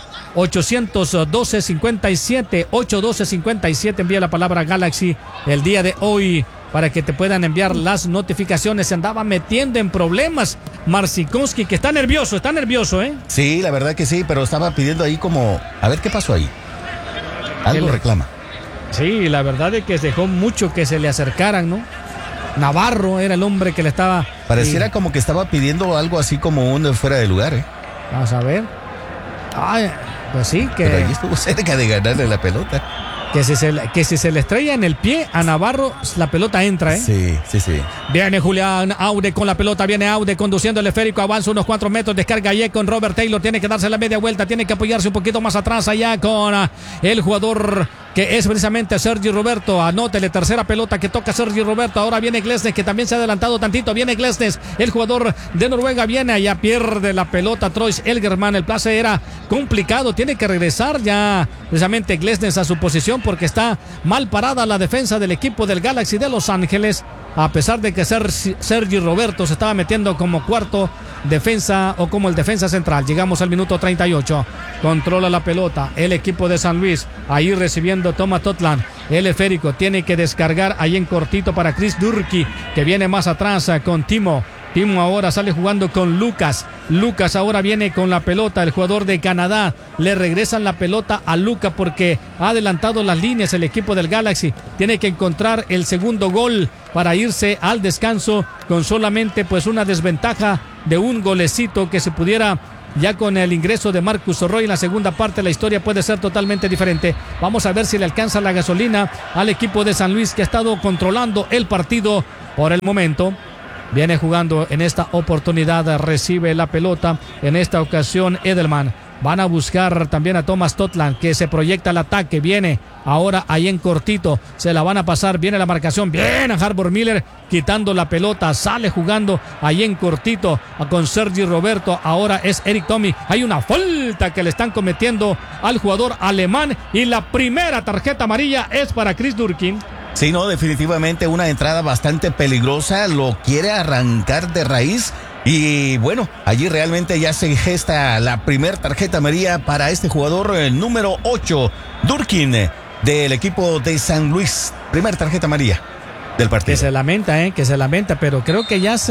[SPEAKER 4] 812-57. Envía la palabra Galaxy el día de hoy para que te puedan enviar las notificaciones. Se andaba metiendo en problemas Marcinkovski, que está nervioso, ¿eh?
[SPEAKER 11] Sí, la verdad que sí, pero estaba pidiendo ahí como, a ver qué pasó ahí. Algo reclama.
[SPEAKER 4] Sí, la verdad es que dejó mucho que se le acercaran, ¿no? Navarro era el hombre que le estaba...
[SPEAKER 11] Pareciera como que estaba pidiendo algo así como un fuera de lugar, ¿eh?
[SPEAKER 4] Vamos a ver. Ay, pues sí, que...
[SPEAKER 11] Pero ahí estuvo cerca de ganarle la pelota.
[SPEAKER 4] Que si se le estrella en el pie a Navarro, la pelota entra, ¿eh?
[SPEAKER 11] Sí.
[SPEAKER 4] Viene Julián Aude con la pelota, viene Aude conduciendo el esférico, avanza unos 4 metros, descarga allá con Robert Taylor, tiene que darse la media vuelta, tiene que apoyarse un poquito más atrás allá con el jugador que es precisamente Sergi Roberto. Anótele, tercera pelota que toca Sergi Roberto. Ahora viene Glesnes, que también se ha adelantado tantito. Viene Glesnes, el jugador de Noruega, viene, ya pierde la pelota Troyes Elgerman. El pase era complicado, tiene que regresar ya precisamente Glesnes a su posición porque está mal parada la defensa del equipo del Galaxy de Los Ángeles, a pesar de que Sergi Roberto se estaba metiendo como cuarto defensa o como el defensa central. Llegamos al minuto 38. Controla la pelota el equipo de San Luis. Ahí recibiendo Thomas Totland. El esférico tiene que descargar ahí en cortito para Chris Durkee, que viene más atrás con Timo. Timo ahora sale jugando con Lucas. Lucas ahora viene con la pelota, el jugador de Canadá. Le regresan la pelota a Lucas porque ha adelantado las líneas el equipo del Galaxy. Tiene que encontrar el segundo gol para irse al descanso con solamente pues una desventaja de un golecito, que se pudiera ya con el ingreso de Marcus Orroy en la segunda parte la historia puede ser totalmente diferente. Vamos a ver si le alcanza la gasolina al equipo de San Luis, que ha estado controlando el partido por el momento. Viene jugando en esta oportunidad, recibe la pelota en esta ocasión Edelman. Van a buscar también a Thomas Totland, que se proyecta al ataque. Viene ahora ahí en cortito, se la van a pasar. Viene la marcación, viene Harbor Miller quitando la pelota, sale jugando ahí en cortito con Sergi Roberto. Ahora es Eric Tommy. Hay una falta que le están cometiendo al jugador alemán y la primera tarjeta amarilla es para Chris Durkee.
[SPEAKER 11] Sí, no, definitivamente una entrada bastante peligrosa, lo quiere arrancar de raíz y bueno, allí realmente ya se gesta la primera tarjeta amarilla para este jugador número 8, Durkee, del equipo de San Luis. Primera tarjeta amarilla del partido.
[SPEAKER 4] Que se lamenta, pero creo que ya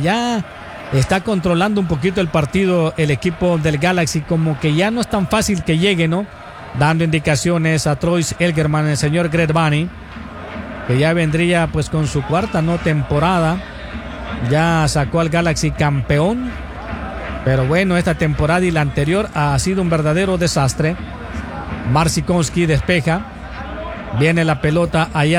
[SPEAKER 4] está controlando un poquito el partido el equipo del Galaxy, como que ya no es tan fácil que llegue, ¿no? Dando indicaciones a Troyes Elgerman, el señor Greg Bunny, que ya vendría pues con su cuarta temporada. Ya sacó al Galaxy campeón, pero bueno, esta temporada y la anterior ha sido un verdadero desastre. Marcinkowski despeja, viene la pelota ahí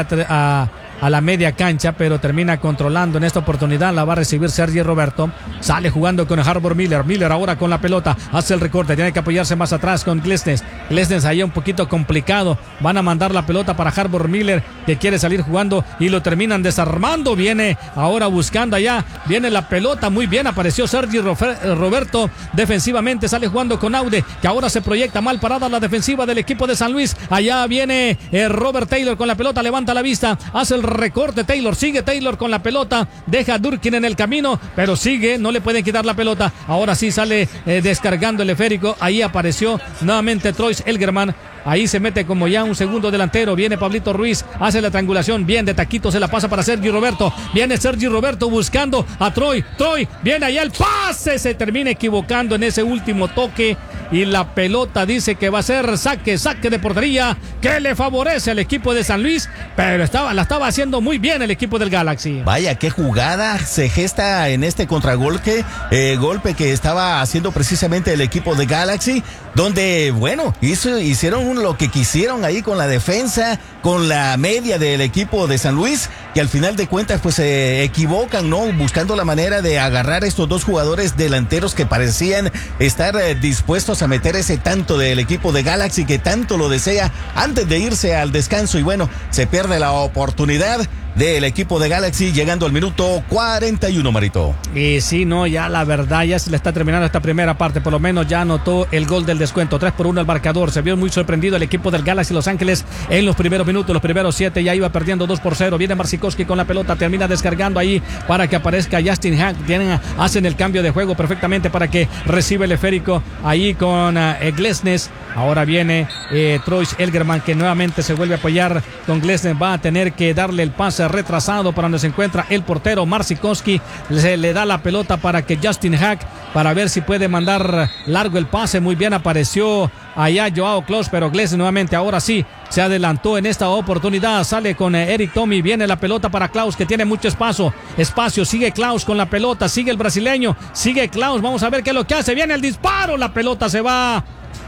[SPEAKER 4] a la media cancha, pero termina controlando en esta oportunidad. La va a recibir Sergi Roberto. Sale jugando con Harbor Miller. Miller ahora con la pelota, hace el recorte, tiene que apoyarse más atrás con Glesnes. Glesnes ahí un poquito complicado. Van a mandar la pelota para Harbor Miller, que quiere salir jugando y lo terminan desarmando. Viene ahora buscando allá, viene la pelota, muy bien apareció Sergi Roberto defensivamente. Sale jugando con Aude, que ahora se proyecta mal parada la defensiva del equipo de San Luis. Allá viene Robert Taylor con la pelota, levanta la vista, hace el recorte Taylor, sigue Taylor con la pelota, deja a Durkee en el camino, pero sigue, no le pueden quitar la pelota. Ahora sí sale descargando el esférico. Ahí apareció nuevamente Troyes Elgerman. Ahí se mete como ya un segundo delantero. Viene Pablito Ruiz, hace la triangulación. Bien de taquito, se la pasa para Sergi Roberto. Viene Sergi Roberto buscando a Troy. Viene allá el pase. Se termina equivocando en ese último toque. Y la pelota dice que va a ser saque de portería, que le favorece al equipo de San Luis. Pero la estaba haciendo muy bien el equipo del Galaxy.
[SPEAKER 11] Vaya, qué jugada se gesta en este contragolpe. Golpe que estaba haciendo precisamente el equipo de Galaxy, donde, bueno, hicieron lo que quisieron ahí con la defensa, con la media del equipo de San Luis, que al final de cuentas pues se equivocan, ¿no? Buscando la manera de agarrar estos dos jugadores delanteros que parecían estar dispuestos a meter ese tanto del equipo de Galaxy que tanto lo desea antes de irse al descanso. Y bueno, se pierde la oportunidad del equipo de Galaxy llegando al minuto 41, Marito.
[SPEAKER 4] Y sí, no, ya la verdad, ya se le está terminando esta primera parte. Por lo menos ya anotó el gol del descuento. 3-1 el marcador. Se vio muy sorprendido el equipo del Galaxy Los Ángeles en los primeros minutos. Los primeros 7 ya iba perdiendo 2-0. Viene Marcinkowski con la pelota, termina descargando ahí para que aparezca Justin Hack. Hacen el cambio de juego perfectamente para que reciba el esférico ahí con Glesnes. Ahora viene Troyes Elgerman, que nuevamente se vuelve a apoyar con Glesnes. Va a tener que darle el pase retrasado para donde se encuentra el portero Marcinkowski. Se le da la pelota para que Justin Hack, para ver si puede mandar largo el pase. Muy bien apareció allá Joao Klaus, pero Glesnes nuevamente ahora sí se adelantó en esta oportunidad. Sale con Eric Tommy, viene la pelota para Klaus, que tiene mucho espacio, sigue Klaus con la pelota, sigue el brasileño, sigue Klaus, vamos a ver qué es lo que hace. Viene el disparo, la pelota se va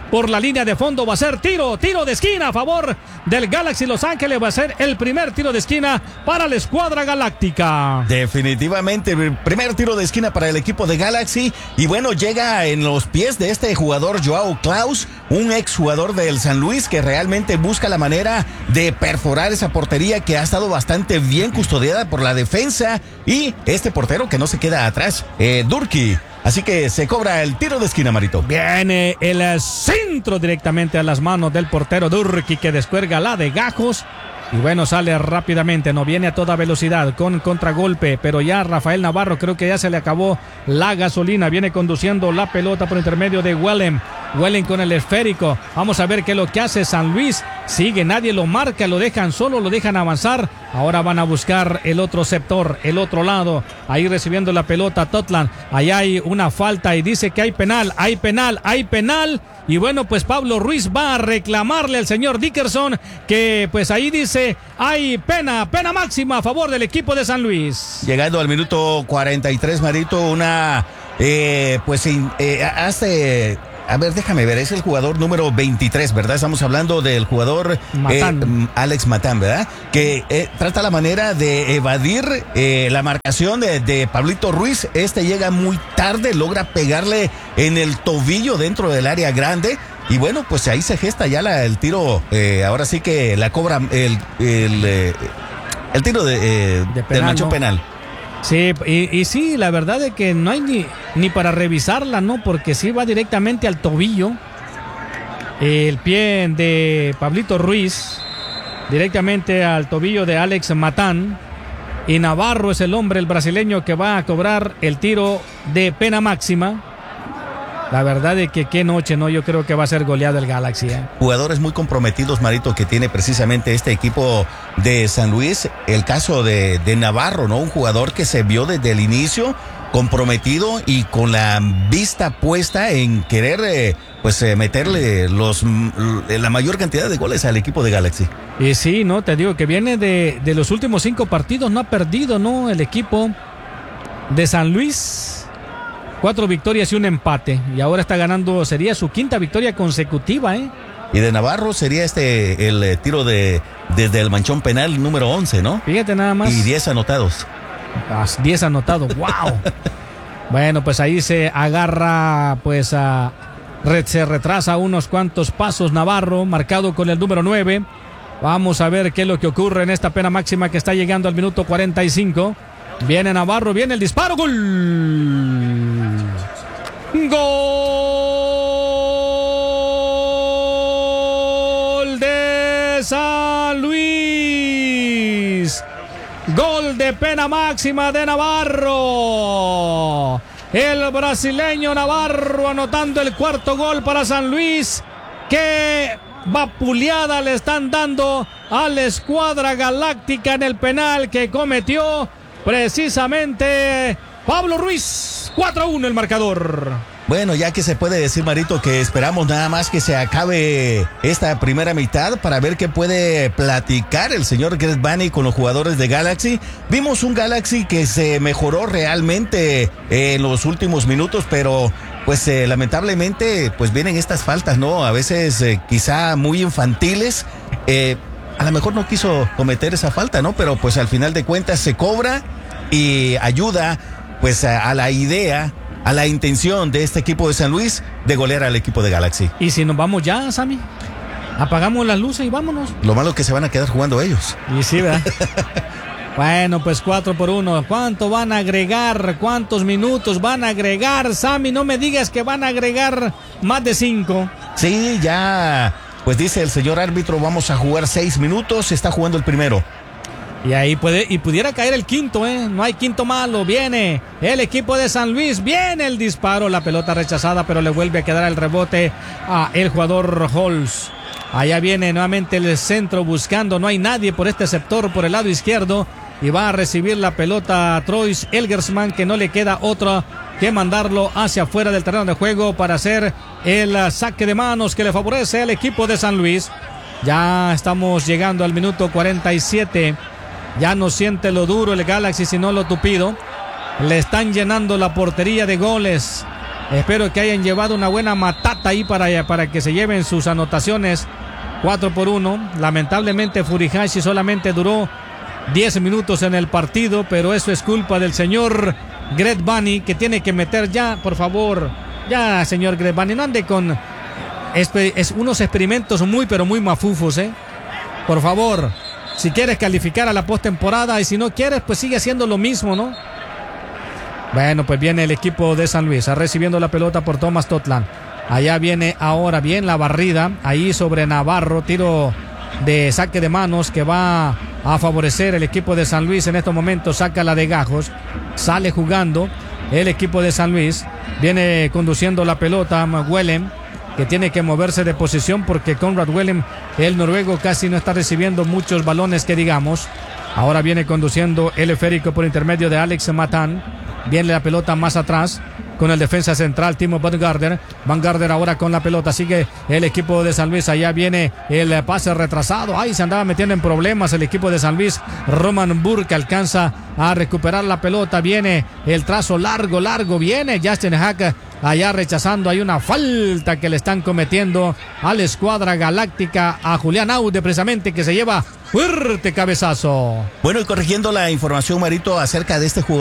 [SPEAKER 4] por la línea de fondo. Va a ser tiro de esquina a favor del Galaxy Los Ángeles. Va a ser el primer tiro de esquina para la escuadra galáctica.
[SPEAKER 11] Definitivamente, el primer tiro de esquina para el equipo de Galaxy. Y bueno, llega en los pies de este jugador Joao Klaus, un exjugador del San Luis que realmente busca la manera de perforar esa portería que ha estado bastante bien custodiada por la defensa. Y este portero que no se queda atrás, Durkee. Así que se cobra el tiro de esquina, Marito.
[SPEAKER 4] Viene el centro directamente a las manos del portero Durkee, que descuelga la de Gajos. Y bueno, sale rápidamente, no viene a toda velocidad con contragolpe, pero ya Rafael Navarro creo que ya se le acabó la gasolina. Viene conduciendo la pelota por intermedio de Wellen con el esférico. Vamos a ver qué es lo que hace San Luis. Sigue, nadie lo marca, lo dejan solo, lo dejan avanzar. Ahora van a buscar el otro sector, el otro lado. Ahí recibiendo la pelota Totland. Ahí hay una falta y dice que hay penal. Y bueno, pues Pablo Ruiz va a reclamarle al señor Dickerson que pues ahí dice hay pena máxima a favor del equipo de San Luis.
[SPEAKER 11] Llegando al minuto 43, Marito, a ver, déjame ver, es el jugador número 23, ¿verdad? Estamos hablando del jugador Alex Matán, ¿verdad? Que trata la manera de evadir la marcación de Pablito Ruiz. Este llega muy tarde, logra pegarle en el tobillo dentro del área grande. Y bueno, pues ahí se gesta ya el tiro. Ahora sí que la cobra el tiro de penal, del manchón penal.
[SPEAKER 4] Sí, y sí, la verdad es que no hay ni para revisarla, ¿no? Porque sí va directamente al tobillo. El pie de Pablito Ruiz, directamente al tobillo de Alex Matán. Y Navarro es el hombre, el brasileño, que va a cobrar el tiro de pena máxima. La verdad es que qué noche, ¿no? Yo creo que va a ser goleado el Galaxy, ¿eh?
[SPEAKER 11] Jugadores muy comprometidos, Marito, que tiene precisamente este equipo de San Luis. El caso de Navarro, ¿no? Un jugador que se vio desde el inicio comprometido y con la vista puesta en querer meterle la mayor cantidad de goles al equipo de Galaxy.
[SPEAKER 4] Y sí, ¿no? Te digo que viene de los últimos 5 partidos, no ha perdido, ¿no? El equipo de San Luis. 4 victorias y un empate. Y ahora está ganando, sería su 5ª victoria consecutiva, ¿eh?
[SPEAKER 11] Y de Navarro sería el tiro desde el manchón penal número 11, ¿no?
[SPEAKER 4] Fíjate nada más.
[SPEAKER 11] Y 10 anotados.
[SPEAKER 4] 10 anotados, wow. Bueno, pues ahí se agarra, se retrasa unos cuantos pasos Navarro, marcado con el número 9. Vamos a ver qué es lo que ocurre en esta pena máxima que está llegando al minuto 45. Viene Navarro, viene el disparo, gol de San Luis. Gol de pena máxima de Navarro. El brasileño Navarro anotando el 4º gol para San Luis. Qué vapuleada le están dando a la escuadra galáctica en el penal que cometió precisamente Pablo Ruiz. 4-1 el marcador.
[SPEAKER 11] Bueno, ya que se puede decir, Marito, que esperamos nada más que se acabe esta primera mitad para ver qué puede platicar el señor Greg Vanney con los jugadores de Galaxy. Vimos un Galaxy que se mejoró realmente en los últimos minutos, pero lamentablemente vienen estas faltas, ¿no? A veces quizá muy infantiles. A lo mejor no quiso cometer esa falta, ¿no? Pero al final de cuentas se cobra y ayuda a la idea, a la intención de este equipo de San Luis de golear al equipo de Galaxy.
[SPEAKER 4] ¿Y si nos vamos ya, Sammy? Apagamos las luces y vámonos.
[SPEAKER 11] Lo malo es que se van a quedar jugando ellos.
[SPEAKER 4] Y sí, ¿verdad? Bueno, 4-1. ¿Cuánto van a agregar? ¿Cuántos minutos van a agregar? Sammy, no me digas que van a agregar más de 5.
[SPEAKER 11] Sí, ya, dice el señor árbitro, vamos a jugar 6 minutos, se está jugando el primero.
[SPEAKER 4] Y ahí pudiera caer el 5º, ¿eh? No hay 5º malo. Viene el equipo de San Luis. Viene el disparo. La pelota rechazada, pero le vuelve a quedar el rebote a el jugador Holz. Allá viene nuevamente el centro buscando. No hay nadie por este sector, por el lado izquierdo. Y va a recibir la pelota a Troyes Elgersman, que no le queda otra que mandarlo hacia afuera del terreno de juego para hacer el saque de manos que le favorece al equipo de San Luis. Ya estamos llegando al minuto 47. Ya no siente lo duro el Galaxy, sino lo tupido. Le están llenando la portería de goles. Espero que hayan llevado una buena matata ahí para que se lleven sus anotaciones. 4-1. Lamentablemente Furihashi solamente duró 10 minutos en el partido, pero eso es culpa del señor Greg Bunny, que tiene que meter ya, por favor. Ya, señor Greg Bunny, no ande con unos experimentos muy, pero muy mafufos, Por favor, si quieres calificar a la postemporada, y si no quieres, pues sigue haciendo lo mismo, ¿no? Bueno, pues viene el equipo de San Luis, recibiendo la pelota por Thomas Totland. Allá viene ahora bien la barrida, ahí sobre Navarro, tiro de saque de manos que va a favorecer el equipo de San Luis. En estos momentos saca la de Gajos, sale jugando el equipo de San Luis, viene conduciendo la pelota Wellem, que tiene que moverse de posición porque Conrad Wellem, el noruego, casi no está recibiendo muchos balones que digamos. Ahora viene conduciendo el esférico por intermedio de Alex Matan. Viene la pelota más atrás con el defensa central Timo Van Garder. Van Garder ahora con la pelota. Sigue el equipo de San Luis. Allá viene el pase retrasado. Ahí se andaba metiendo en problemas el equipo de San Luis. Roman Burke alcanza a recuperar la pelota. Viene el trazo largo. Viene Justin Hack allá rechazando. Hay una falta que le están cometiendo a la escuadra galáctica, a Julián Aude precisamente, que se lleva fuerte cabezazo.
[SPEAKER 11] Bueno, y corrigiendo la información, Marito, acerca de este jugador